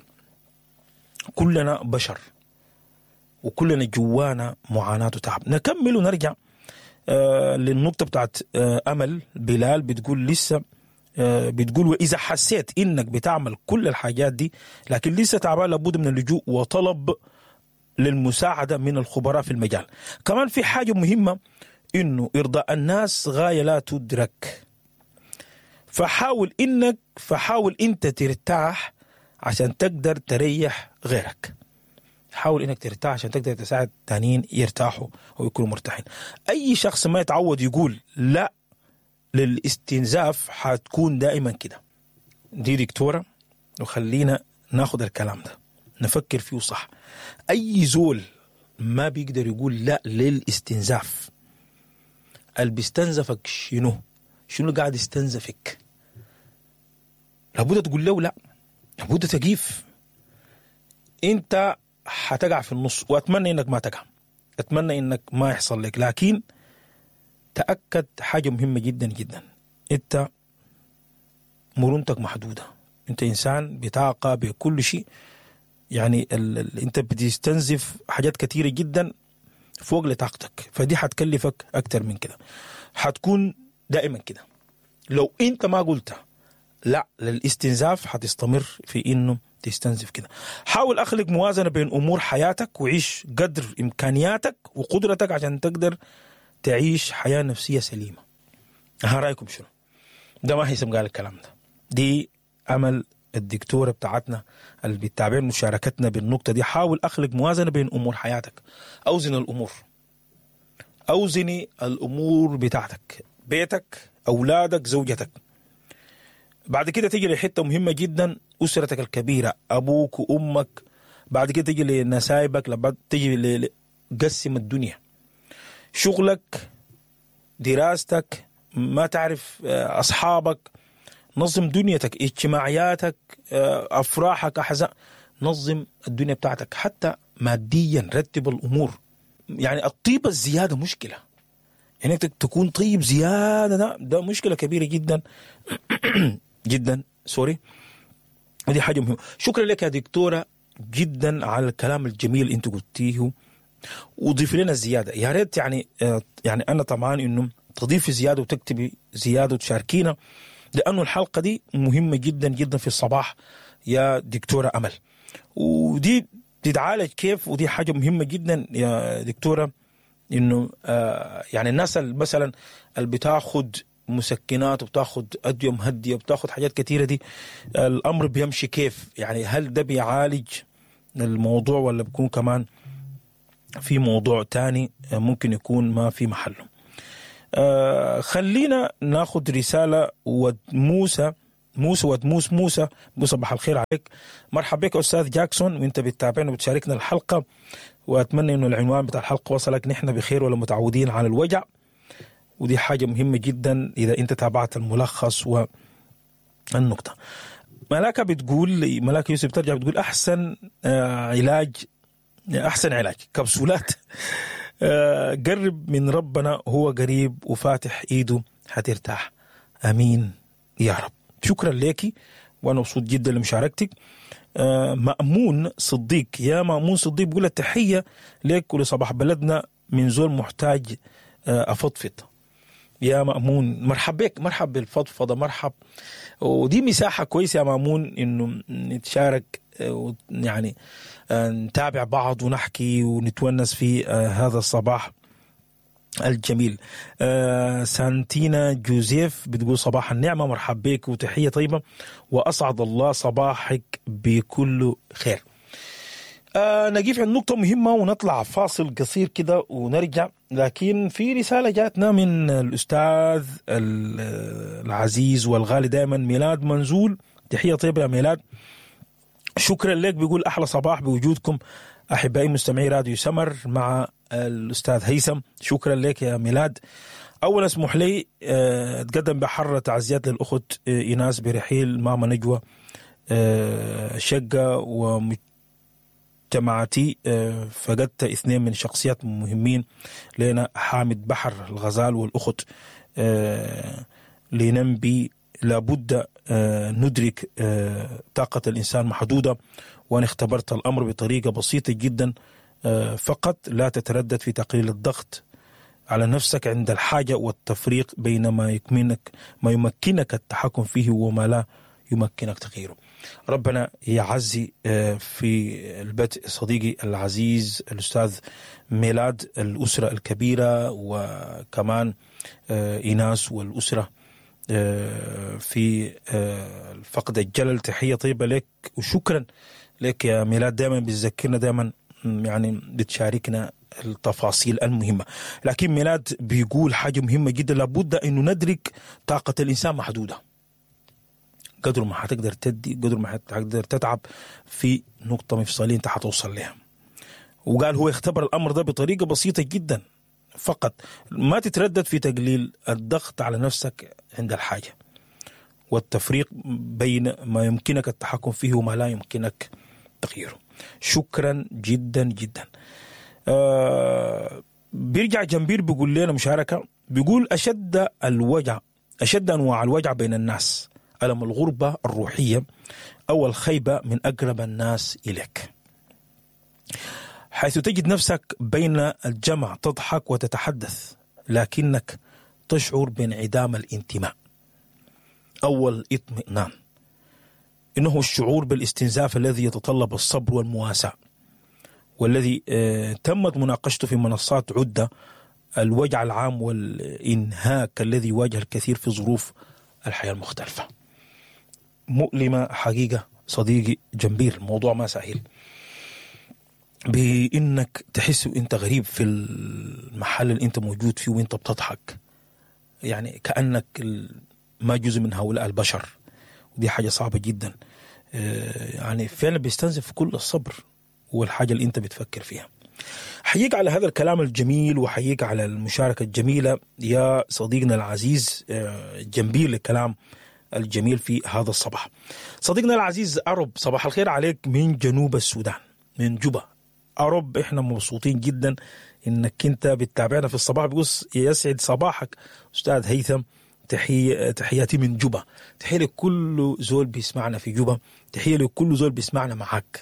كلنا بشر وكلنا جوانا معاناة وتعب. نكمل ونرجع آه للنقطة بتاعت آه أمل بلال، بتقول لسه آه بتقول وإذا حسيت إنك بتعمل كل الحاجات دي لكن لسه تعبان، لابد من اللجوء وطلب للمساعدة من الخبراء في المجال. كمان في حاجة مهمة، إنه إرضاء الناس غاية لا تدرك، فحاول إنك فحاول إنت ترتاح عشان تقدر تريح غيرك. حاول إنك ترتاح عشان تقدر تساعد تانيين يرتاحوا ويكونوا مرتاحين. أي شخص ما يتعود يقول لا للاستنزاف حتكون دائما كده. دي دكتورة، وخلينا ناخد الكلام ده نفكر فيه صح. أي زول ما بيقدر يقول لا للاستنزاف، اللي بيستنزفك شنو شنو قاعد يستنزفك، لابد تقول له لا، لابد تقيف. انت حتقع في النص، واتمنى انك ما تقع، اتمنى انك ما يحصل لك، لكن تأكد حاجة مهمة جدا جدا، انت مرونتك محدودة، انت انسان بطاقة بكل شيء، يعني ال ال انت بتستنزف حاجات كثيرة جدا فوق لطاقتك، فدي حتكلفك اكتر من كده، حتكون دائما كده. لو انت ما قلت لا للاستنزاف حتستمر في انه تستنزف كده. حاول اخلق موازنة بين امور حياتك وعيش قدر امكانياتك وقدرتك عشان تقدر تعيش حياة نفسية سليمة. ها رأيكم شنو؟ ده ما هيثم قال الكلام ده، دي أمل الدكتورة بتاعتنا اللي بتتابع مشاركتنا بالنقطة دي. حاول أخلق موازنة بين أمور حياتك، أوزن الأمور، أوزني الأمور بتاعتك، بيتك، أولادك، زوجتك. بعد كده تيجي لحتة مهمة جدا، أسرتك الكبيرة، أبوك وأمك. بعد كده تيجي لنسايبك، بعد تيجي لقسم الدنيا، شغلك، دراستك، ما تعرف أصحابك، نظم دنيتك، اجتماعياتك، أفراحك، أحزان، نظم الدنيا بتاعتك. حتى ماديا رتب الأمور. يعني الطيبة الزيادة مشكلة، يعني انك تكون طيب زيادة، ده, ده مشكلة كبيرة جدا جدا سوري. ودي حاجة مهمة. شكرا لك يا دكتورة جدا على الكلام الجميل اللي انت قلتيه، وضيف لنا الزيادة يا ريت. يعني يعني أنا طبعا إنه تضيفي زيادة وتكتبي زيادة وتشاركينا، لأنه الحلقة دي مهمة جدا جدا في الصباح يا دكتورة أمل، ودي تتعالج كيف، ودي حاجة مهمة جدا يا دكتورة. إنه آه يعني الناس مثلا اللي بتاخد مسكنات وبتاخد أدوية مهدية وبتاخد حاجات كتيرة دي، الأمر بيمشي كيف؟ يعني هل ده بيعالج الموضوع ولا بيكون كمان في موضوع تاني ممكن يكون ما في محله. آه خلينا ناخد رسالة. ود موسى موسى ود موس موسى صباح الخير عليك، مرحبا بك أستاذ جاكسون، وانت بتتابعنا وبتشاركنا الحلقة، وأتمنى إنه العنوان بتاع الحلقة وصلك. نحن بخير ولا متعودين على الوجع، ودي حاجة مهمة جدا إذا أنت تابعت الملخص والنقطة. ملاكة بتقول ملاكة يوسف بترجع بتقول أحسن آه علاج أحسن علاج كبسولات. آه قرب من ربنا، هو قريب وفاتح إيده هترتاح. أمين يا رب. شكرا لك، وأنا مبسوط جدا لمشاركتك. آه مأمون صديق، يا مأمون صديق بقول التحية لك ولصباح بلدنا من زول محتاج آه أفضفض. يا مأمون مرحب بك، مرحب بالفضفضة، مرحب. ودي مساحة كويسة يا مأمون إنه نتشارك، يعني نتابع بعض ونحكي ونتونس في هذا الصباح الجميل. سانتينا جوزيف بتقول صباح النعمة، مرحب بك وتحية طيبة، وأسعد الله صباحك بكل خير. آه نجيب عن نقطة مهمة ونطلع فاصل قصير كده ونرجع. لكن في رسالة جاتنا من الأستاذ العزيز والغالي دائما ميلاد منزول، تحية طيبة يا ميلاد، شكرا لك. بيقول أحلى صباح بوجودكم أحبائي مستمعي راديو سمر مع الأستاذ هيثم. شكرا لك يا ميلاد. أولا اسمح لي أه تقدم بحر تعزيات للأخت إيناس برحيل ماما نجوى أه شقة ومجتمعاتي. أه فقدت اثنين من شخصيات مهمين لنا، حامد بحر الغزال والأخت أه لننبي. لابد أه ندرك أه طاقة الإنسان محدودة، وأنا اختبرت الأمر بطريقة بسيطة جدا أه فقط. لا تتردد في تقليل الضغط على نفسك عند الحاجة والتفريق بين ما يمكنك ما يمكنك التحكم فيه وما لا يمكنك تغييره. ربنا يعزي في البيت صديقي العزيز الأستاذ ميلاد، الأسرة الكبيرة، وكمان إيناس والأسرة في الفقد الجلل. تحية طيبة لك وشكرا لك يا ميلاد، دائما بتذكرنا، دائما يعني بتشاركنا التفاصيل المهمة. لكن ميلاد بيقول حاجة مهمة جدا، لابد أنه ندرك طاقة الإنسان محدودة. قدر ما هتقدر تدي، قدر ما هتقدر تتعب، في نقطة مفصلية انت هتوصل لها. وقال هو يختبر الأمر ده بطريقة بسيطة جدا فقط. ما تتردد في تقليل الضغط على نفسك عند الحاجة والتفريق بين ما يمكنك التحكم فيه وما لا يمكنك تغييره. شكرا جدا جدا. آه بيرجع جنبير بيقول لنا مشاركة، بيقول أشد الوجع أشد أنواع الوجع بين الناس ألم الغربة الروحية أو الخيبة من أقرب الناس إليك، حيث تجد نفسك بين الجمع تضحك وتتحدث لكنك تشعر بانعدام الانتماء أو الاطمئنان. إنه الشعور بالاستنزاف الذي يتطلب الصبر والمواساة، والذي تمت مناقشته في منصات عدة. الوجع العام والإنهاك الذي يواجه الكثير في ظروف الحياة المختلفة. مؤلمة حقيقة صديقي جنبير، الموضوع ما سهل، بإنك تحس أنت غريب في المحل اللي أنت موجود فيه وأنت بتضحك، يعني كأنك ما جزء من هؤلاء البشر. ودي حاجة صعبة جدا، يعني فعلا بيستنزف كل الصبر والحاجة اللي أنت بتفكر فيها. حييك على هذا الكلام الجميل، وحييك على المشاركة الجميلة يا صديقنا العزيز جنبير للكلام الجميل في هذا الصباح. صديقنا العزيز أرب، صباح الخير عليك من جنوب السودان، من جوبا. أرب احنا مبسوطين جدا انك انت بتتابعنا في الصباح. بيقص يسعد صباحك أستاذ هيثم، تحية تحياتي من جوبا، تحية لكل زول بيسمعنا في جوبا، تحية لكل زول بيسمعنا معك.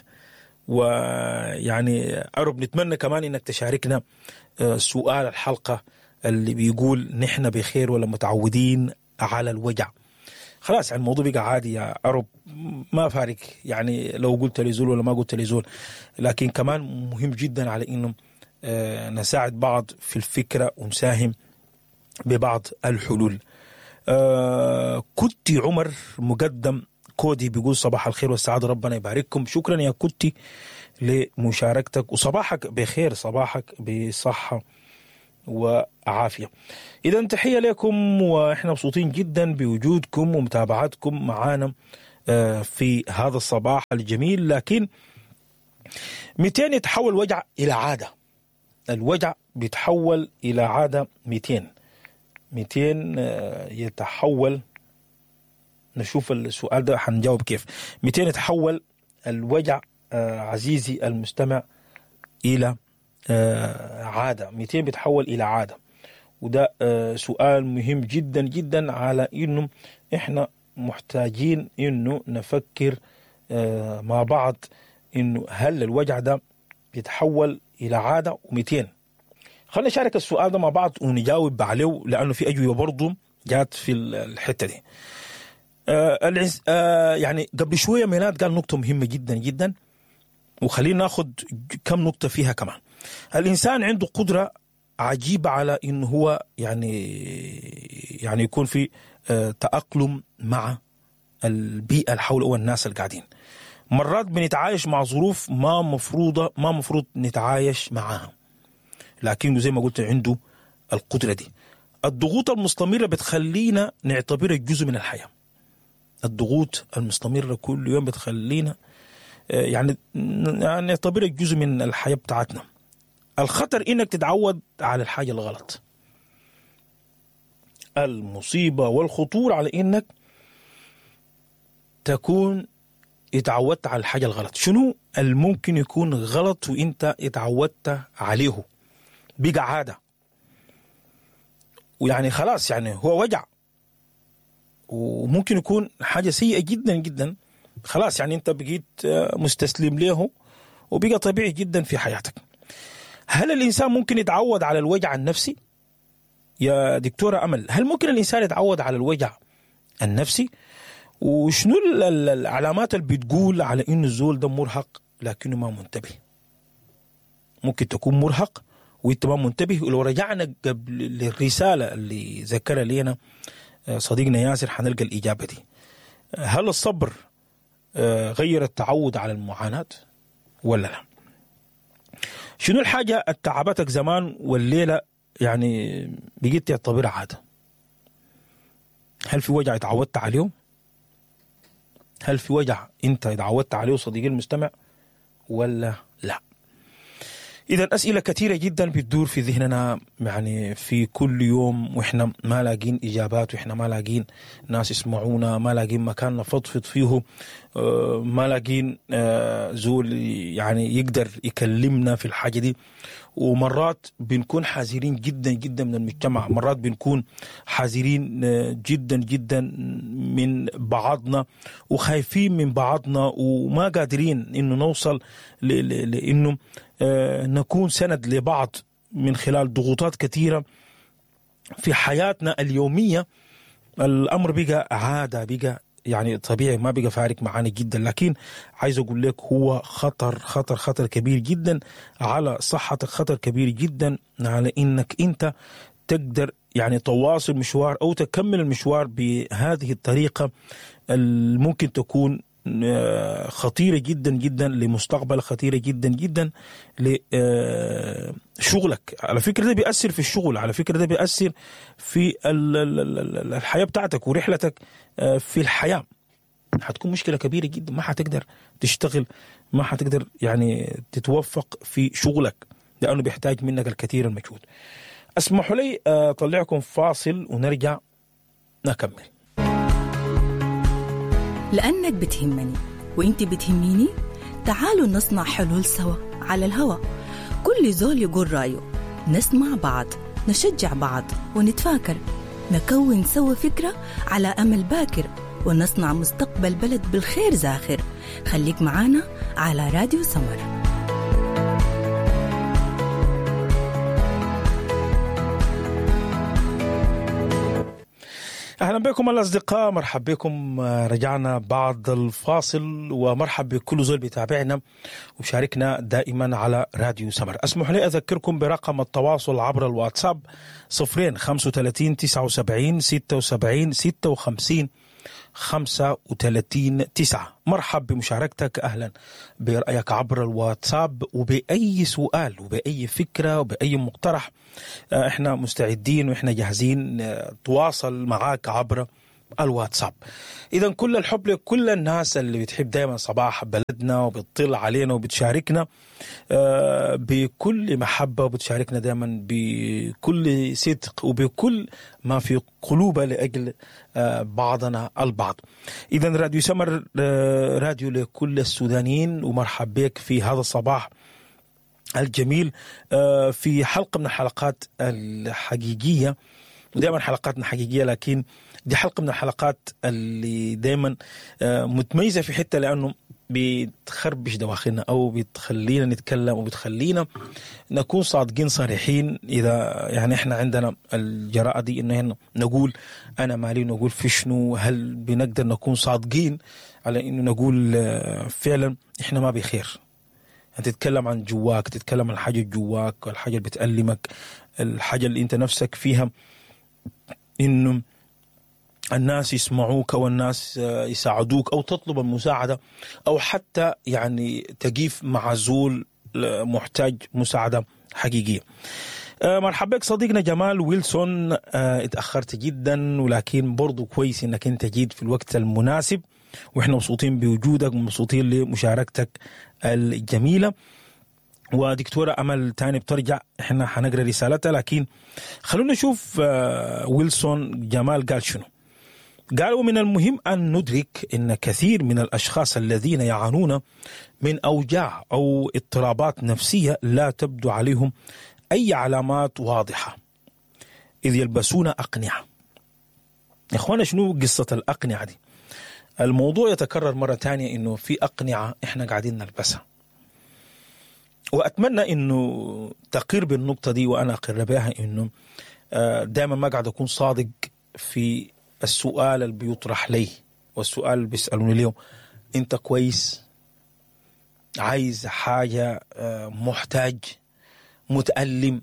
ويعني أرب نتمنى كمان انك تشاركنا سؤال الحلقة اللي بيقول نحن بخير ولا متعودين على الوجع. خلاص يعني الموضوع بقى عادي يا أرب، ما فارق يعني لو قلت لي زول ولا ما قلت لي زول، لكن كمان مهم جدا على إنه آه نساعد بعض في الفكرة ونساهم ببعض الحلول. آه كنت عمر مقدم كودي بيقول صباح الخير والسعادة، ربنا يبارككم. شكرا يا كوتي لمشاركتك، وصباحك بخير، صباحك بصحة وعافية. إذا تحية لكم، وإحنا مبسوطين جدا بوجودكم ومتابعتكم معنا في هذا الصباح الجميل. لكن مئتين يتحول وجع إلى عادة، الوجع بيتحول إلى عادة. مئتين مئتين يتحول، نشوف السؤال ده حنجاوب كيف. مئتين يتحول الوجع عزيزي المستمع إلى عادة، مئتين بيتحول إلى عادة، وده سؤال مهم جدا جدا، على إنه إحنا محتاجين إنه نفكر مع بعض إنه هل الوجع ده بيتحول إلى عادة ومئتين. خلينا نشارك السؤال ده مع بعض ونجاوب عليه، لأنه في أجوبة برضو جات في الحتة دي. آه آه يعني قبل شوية ميلاد قال نقطة مهمة جدا جدا، وخلينا ناخد كم نقطة فيها كمان. الإنسان عنده قدرة عجيبة على إنه هو يعني يعني يكون في آه تأقلم مع البيئة اللي حوله والناس اللي قاعدين. مرات بنتعايش مع ظروف ما مفروضة ما مفروض نتعايش معها، لكنه زي ما قلت عنده القدرة دي. الضغوط المستمرة بتخلينا نعتبرها جزء من الحياة، الضغوط المستمرة كل يوم بتخلينا يعني نعتبرها جزء من الحياة بتاعتنا. الخطر إنك تتعود على الحاجة الغلط. المصيبة والخطور على إنك تكون اتعودت على الحاجة الغلط. شنو الممكن يكون غلط وإنت اتعودت عليه بقى عادة، ويعني خلاص يعني هو وجع، وممكن يكون حاجة سيئة جدا جدا، خلاص يعني انت بقيت مستسلم له وبقى طبيعي جدا في حياتك. هل الإنسان ممكن يتعود على الوجع النفسي؟ يا دكتورة أمل، هل ممكن الإنسان يتعود على الوجع النفسي؟ وشنو العلامات اللي بتقول على إنه الزول ده مرهق لكنه ما منتبه؟ ممكن تكون مرهق وانت ما منتبه. ولو رجعنا قبل للرسالة اللي ذكرها لنا صديقنا ياسر حنلقى الإجابة دي. هل الصبر غير التعود على المعاناة ولا لا؟ شنو الحاجة اتعبتك زمان والليلة يعني بقيت تعتبرها عادة؟ هل في وجع اتعودت عليه؟ هل في وجع انت اتعودت عليه صديقي المستمع ولا لا؟ إذا أسئلة كثيرة جدا بتدور في ذهننا يعني في كل يوم، وإحنا ما لاقين إجابات، وإحنا ما لاقين ناس يسمعونا، ما لاقين مكان نفضفض فيه، ما لاقين زول يعني يقدر يكلمنا في الحاجة دي. ومرات بنكون حذرين جدا جدا من المجتمع، مرات بنكون حذرين جدا جدا من بعضنا وخايفين من بعضنا، وما قادرين إنه نوصل لإنه نكون سند لبعض من خلال ضغوطات كثيرة في حياتنا اليومية. الأمر بقى عادة، بقى يعني طبيعي، ما بقى فارق معانا جدا. لكن عايز أقول لك هو خطر خطر خطر كبير جدا على صحتك، خطر كبير جدا على إنك أنت تقدر يعني تواصل مشوار أو تكمل المشوار بهذه الطريقة الممكن تكون خطيرة جدا جدا لمستقبل، خطيرة جدا جدا لشغلك. على فكرة ده بيأثر في الشغل، على فكرة ده بيأثر في الحياة بتاعتك ورحلتك في الحياة. هتكون مشكلة كبيرة جدا، ما هتقدر تشتغل، ما هتقدر يعني تتوفق في شغلك، لأنه بيحتاج منك الكثير المجهود. اسمحوا لي أطلعكم فاصل ونرجع نكمل. لأنك بتهمني وإنت بتهميني، تعالوا نصنع حلول سوا على الهوا. كل زول يقول رأيه، نسمع بعض، نشجع بعض ونتفاكر، نكون سوا فكرة على أمل باكر، ونصنع مستقبل بلد بالخير زاخر. خليك معانا على راديو سمر. أهلا بكم الأصدقاء، مرحب بكم. رجعنا بعد الفاصل، ومرحب بكل زول بيتابعنا وشاركنا دائما على راديو سمر. أسمح لي أذكركم برقم التواصل عبر الواتساب صفرين خمسة وثلاثين تسعة وسبعين ستة وسبعين ستة وخمسين خمسة وثلاثين تسعة. مرحب بمشاركتك، أهلا برأيك عبر الواتساب، وبأي سؤال وبأي فكرة وبأي مقترح احنا مستعدين واحنا جاهزين تواصل معاك عبر الواتساب. إذا كل الحب لكل الناس اللي بتحب دائما صباح بلدنا وبتطل علينا وبتشاركنا بكل محبة وبتشاركنا دائما بكل صدق وبكل ما في قلوبها لأجل بعضنا البعض. إذا راديو سمر راديو لكل السودانيين، ومرحب بك في هذا الصباح الجميل في حلقة من الحلقات الحقيقية. ودائما حلقاتنا حقيقية، لكن دي حلقة من الحلقات اللي دائما متميزة في حتة لأنه بتخربش دواخلنا أو بتخلينا نتكلم وبتخلينا نكون صادقين صريحين. إذا يعني إحنا عندنا الجراءة دي إنه نقول أنا مالي، نقول في شنو، هل بنقدر نكون صادقين على إنه نقول فعلا إحنا ما بخير. أنت تتكلم عن جواك، تتكلم عن حاجة جواك، الحاجة اللي بتألمك، الحاجة اللي أنت نفسك فيها إنه الناس يسمعوك أو الناس يساعدوك أو تطلب المساعدة، أو حتى يعني تقيف مع زول محتاج مساعدة حقيقية. مرحبا بك صديقنا جمال ويلسون، اتأخرت جدا ولكن برضو كويس إنك أنت جيت في الوقت المناسب، وإحنا مبسوطين بوجودك ومبسوطين لمشاركتك الجميلة. ودكتورة أمل تاني بترجع، إحنا حنقرأ رسالتها، لكن خلونا نشوف ويلسون جمال قال شنو. قال: ومن المهم أن ندرك أن كثير من الأشخاص الذين يعانون من أوجاع أو اضطرابات نفسية لا تبدو عليهم أي علامات واضحة إذ يلبسون أقنعة. يا إخوانا شنو قصة الأقنعة دي؟ الموضوع يتكرر مرة تانية إنه في أقنعة إحنا قاعدين نلبسها، وأتمنى إنه تقر بالنقطة دي وأنا أقر بها، إنه دائما ما قاعد أكون صادق في السؤال اللي بيطرح لي، والسؤال اللي بيسألوني اليوم: أنت كويس؟ عايز حاجة؟ محتاج؟ متألم؟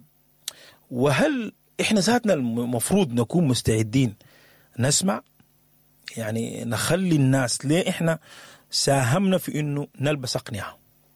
وهل إحنا ذاتنا المفروض نكون مستعدين نسمع؟ يعني نخلي الناس ليه إحنا ساهمنا في إنه نلبس أقنعة؟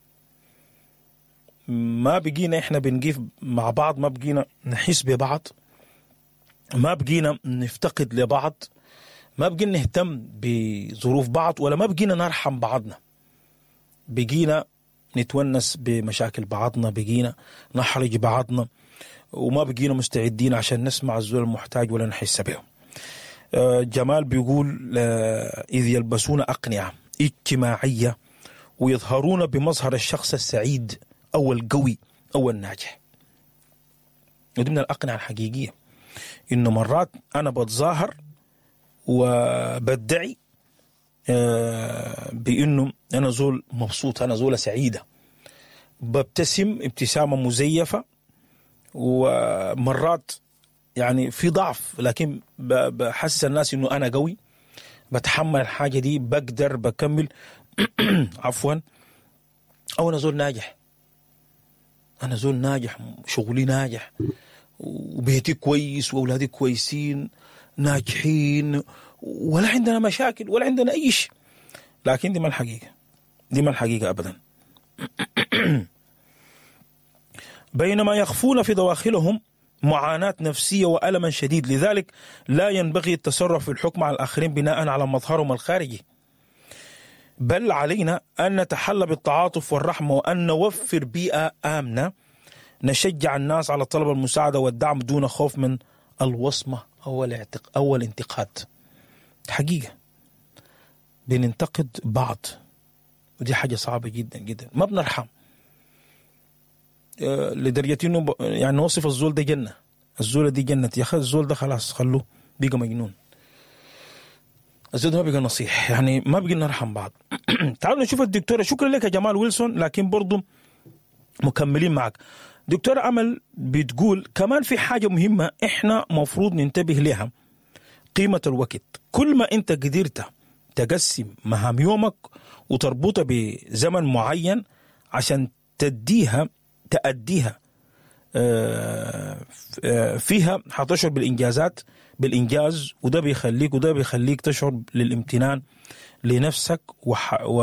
ما بقينا إحنا بنقيف مع بعض، ما بقينا نحس ببعض، ما بقينا نفتقد لبعض، ما بقينا نهتم بظروف بعض، ولا ما بقينا نرحم بعضنا. بقينا نتونس بمشاكل بعضنا، بقينا نحرج بعضنا، وما بقينا مستعدين عشان نسمع الزول المحتاج ولا نحس به. جمال بيقول: إذ يلبسون أقنعة اجتماعية ويظهرون بمظهر الشخص السعيد أو القوي أو الناجح. ودي من الأقنعة الحقيقية، إنه مرات أنا بتظاهر وبدعي بإنه أنا زول مبسوط، أنا زول سعيدة، ببتسم ابتسامة مزيفة، ومرات يعني في ضعف لكن بحسس الناس إنه أنا قوي، بتحمل الحاجة دي، بقدر، بكمل عفوا. أو أنا زول ناجح، أنا زول ناجح، شغلي ناجح، وبيتي كويس، وأولادي كويسين ناجحين، ولا عندنا مشاكل ولا عندنا أي شيء. لكن دي ما الحقيقة، دي ما الحقيقة أبدا. بينما يخفون في دواخلهم معاناة نفسية وألما شديد. لذلك لا ينبغي التسرع في الحكم على الآخرين بناء على مظهرهم الخارجي، بل علينا أن نتحلى بالتعاطف والرحمة، وأن نوفر بيئة آمنة نشجع الناس على طلب المساعدة والدعم دون خوف من الوصمة أو الاعتق... أو الانتقاد. حقيقة بننتقد بعض، ودي حاجة صعبة جدا جدا. ما بنرحم أه لدرجة إنه ب... يعني نوصف الزول ده جنة، الزول دي جنة. يا أخي الزول ده خلاص خلوه بيقى مجنون، الزول ده ما بيقى نصيح، يعني ما بيقى نرحم بعض. تعالوا نشوف الدكتورة. شكرا لك يا جمال ويلسون، لكن برضو مكملين معك. دكتورة أمل بتقول كمان في حاجة مهمة إحنا مفروض ننتبه لها: قيمة الوقت. كل ما أنت قدرت تقسم مهام يومك وتربطها بزمن معين عشان تديها تأديها فيها حتشعر بالإنجازات بالإنجاز، وده بيخليك وده بيخليك تشعر للامتنان لنفسك، وح و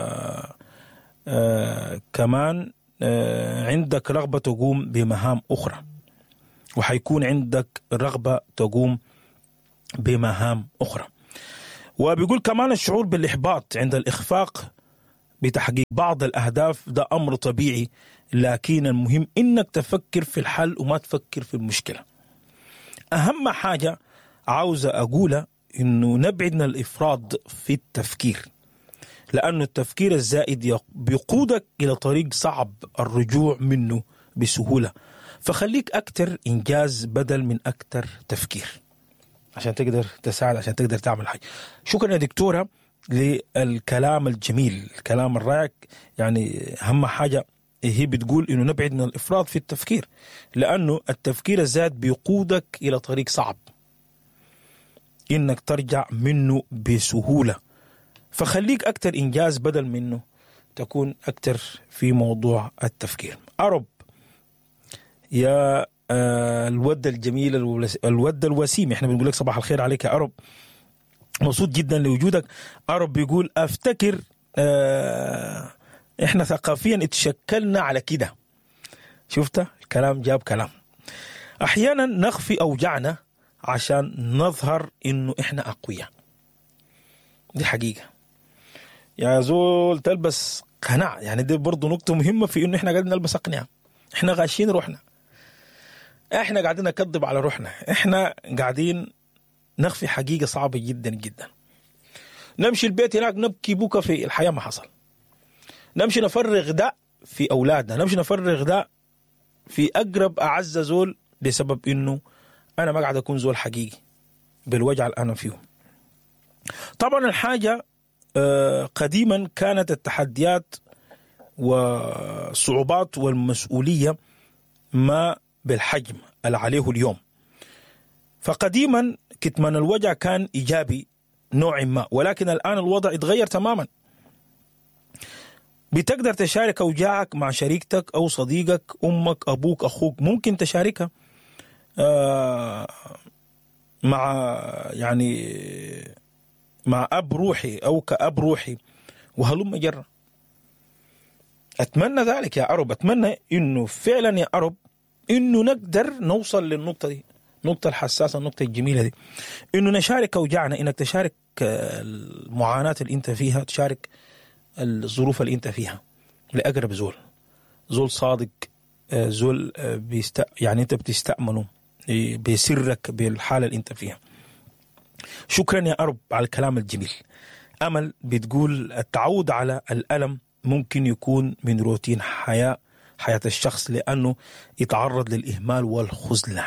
آه كمان آه عندك رغبة تقوم بمهام أخرى، وحيكون عندك رغبة تقوم بمهام أخرى. وبيقول كمان الشعور بالإحباط عند الإخفاق بتحقيق بعض الأهداف ده أمر طبيعي، لكن المهم إنك تفكر في الحل وما تفكر في المشكلة. أهم حاجة عاوز أقولها إنه نبعد من الإفراط في التفكير، لأن التفكير الزائد بيقودك إلى طريق صعب الرجوع منه بسهولة، فخليك أكتر إنجاز بدل من أكتر تفكير عشان تقدر تساعد، عشان تقدر تعمل حاجة. شكرا يا دكتورة للكلام الجميل، الكلام الرائع. يعني أهم حاجة هي بتقول إنه نبعد من الإفراط في التفكير، لأنه التفكير الزائد بيقودك إلى طريق صعب إنك ترجع منه بسهولة، فخليك أكتر إنجاز بدل منه تكون أكتر في موضوع التفكير. أرب يا آه الود الجميل الود الوسيم، احنا بنقول لك صباح الخير عليك يا أرب، مبسوط جدا لوجودك. أرب بيقول أفتكر آه احنا ثقافيا اتشكلنا على كده، شفت الكلام جاب كلام. أحيانا نخفي أوجعنا عشان نظهر إنه إحنا أقوياء، دي حقيقة يا زول. تلبس قناع، يعني دي برضو نقطة مهمة في إنه إحنا قاعدين نلبس أقنعة، إحنا غاشين روحنا، إحنا قاعدين نكذب على روحنا، إحنا قاعدين نخفي حقيقة صعبة جدا جدا. نمشي البيت هناك نبكي بكى في الحياة ما حصل، نمشي نفرغ ده في أولادنا، نمشي نفرغ ده في أقرب أعز زول بسبب إنه أنا ما قاعد أكون زول حقيقي بالوجع اللي أنا فيه. طبعا الحاجة قديما كانت التحديات والصعوبات والمسؤولية ما بالحجم اللي عليه اليوم، فقديما كتمان الوجع كان إيجابي نوع ما، ولكن الآن الوضع اتغير تماما. بتقدر تشارك أوجاعك مع شريكتك أو صديقك، أمك، أبوك، أخوك، ممكن تشاركها آه مع يعني مع أب روحي أو كأب روحي، وهلم جرة. أتمنى ذلك يا عرب، أتمنى إنه فعلا يا عرب إنه نقدر نوصل للنقطة دي، النقطة الحساسة، النقطة الجميلة دي، إنه نشارك أوجاعنا، إنك تشارك المعاناة اللي أنت فيها، تشارك الظروف اللي أنت فيها لأقرب زول، زول صادق، زول بيست يعني أنت بتستأمنه بسرك بالحالة اللي أنت فيها. شكرا يا أرب على الكلام الجميل. أمل بتقول التعود على الألم ممكن يكون من روتين حياة حياة الشخص، لأنه يتعرض للإهمال والخذلان،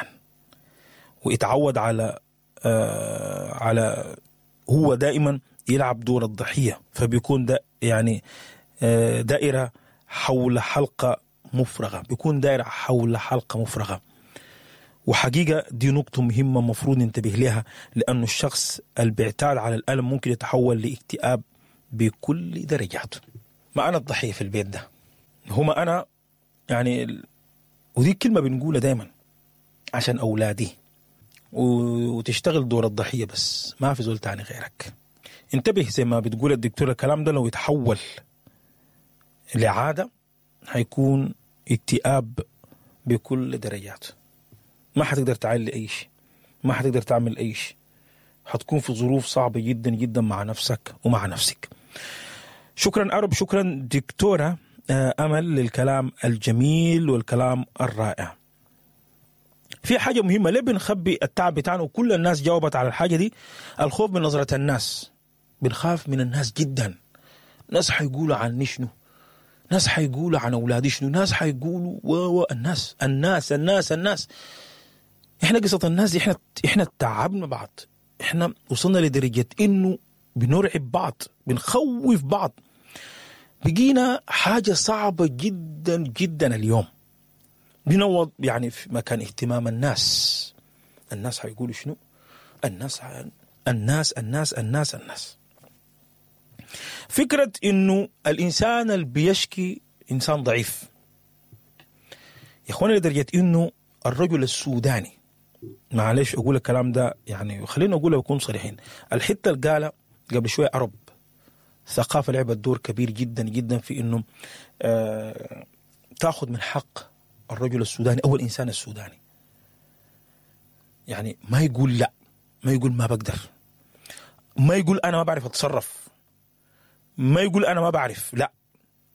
ويتعود على آه على هو دائما يلعب دور الضحية، فبيكون ده يعني آه دائرة حول حلقة مفرغة، بيكون دائرة حول حلقة مفرغة. وحقيقة دي نقطة مهمة مفروض ننتبه لها، لأنه الشخص اللي بيعتاد على الألم ممكن يتحول لاكتئاب بكل درجاته. ما أنا الضحية في البيت ده، هما أنا يعني، ودي كلمة بنقولها دايما عشان أولادي، وتشتغل دور الضحية بس، ما في زول تاني غيرك. انتبه زي ما بتقول الدكتورة، الكلام ده لو يتحول لعادة هيكون اكتئاب بكل درجاته، ما حتقدر تعمل أي شيء، ما حتقدر تعمل أي شيء، حتكون في ظروف صعبة جدا جدا مع نفسك ومع نفسك. شكرا أرب، شكرا دكتورة أمل للكلام الجميل والكلام الرائع. في حاجة مهمة، ليه بنخبي التعب بتاعنا؟ وكل الناس جاوبت على الحاجة دي، الخوف من نظرة الناس. بنخاف من الناس جدا، ناس حيقولوا عني شنو، ناس حيقولوا عن أولادي شنو، ناس حيقولوا و الناس الناس الناس الناس إحنا قصة الناس دي، إحنا إحنا تعبنا بعض، إحنا وصلنا لدرجة إنه بنرعب بعض، بنخوف بعض، بقينا حاجة صعبة جدا جدا اليوم. بنوض يعني في مكان اهتمام الناس، الناس هيقولوا شنو، الناس الناس الناس الناس الناس فكرة إنه الإنسان اللي بيشكي إنسان ضعيف، يا اخوانا لدرجه انه الرجل السوداني، معلش اقول الكلام ده يعني خلينا اقوله ويكون صريحين، الحته اللي قالها قبل شويه عرب ثقافه لعبت دور كبير جدا جدا في انه آه تاخذ من حق الرجل السوداني او الانسان السوداني. يعني ما يقول لا، ما يقول ما بقدر، ما يقول انا ما بعرف اتصرف، ما يقول انا ما بعرف، لا،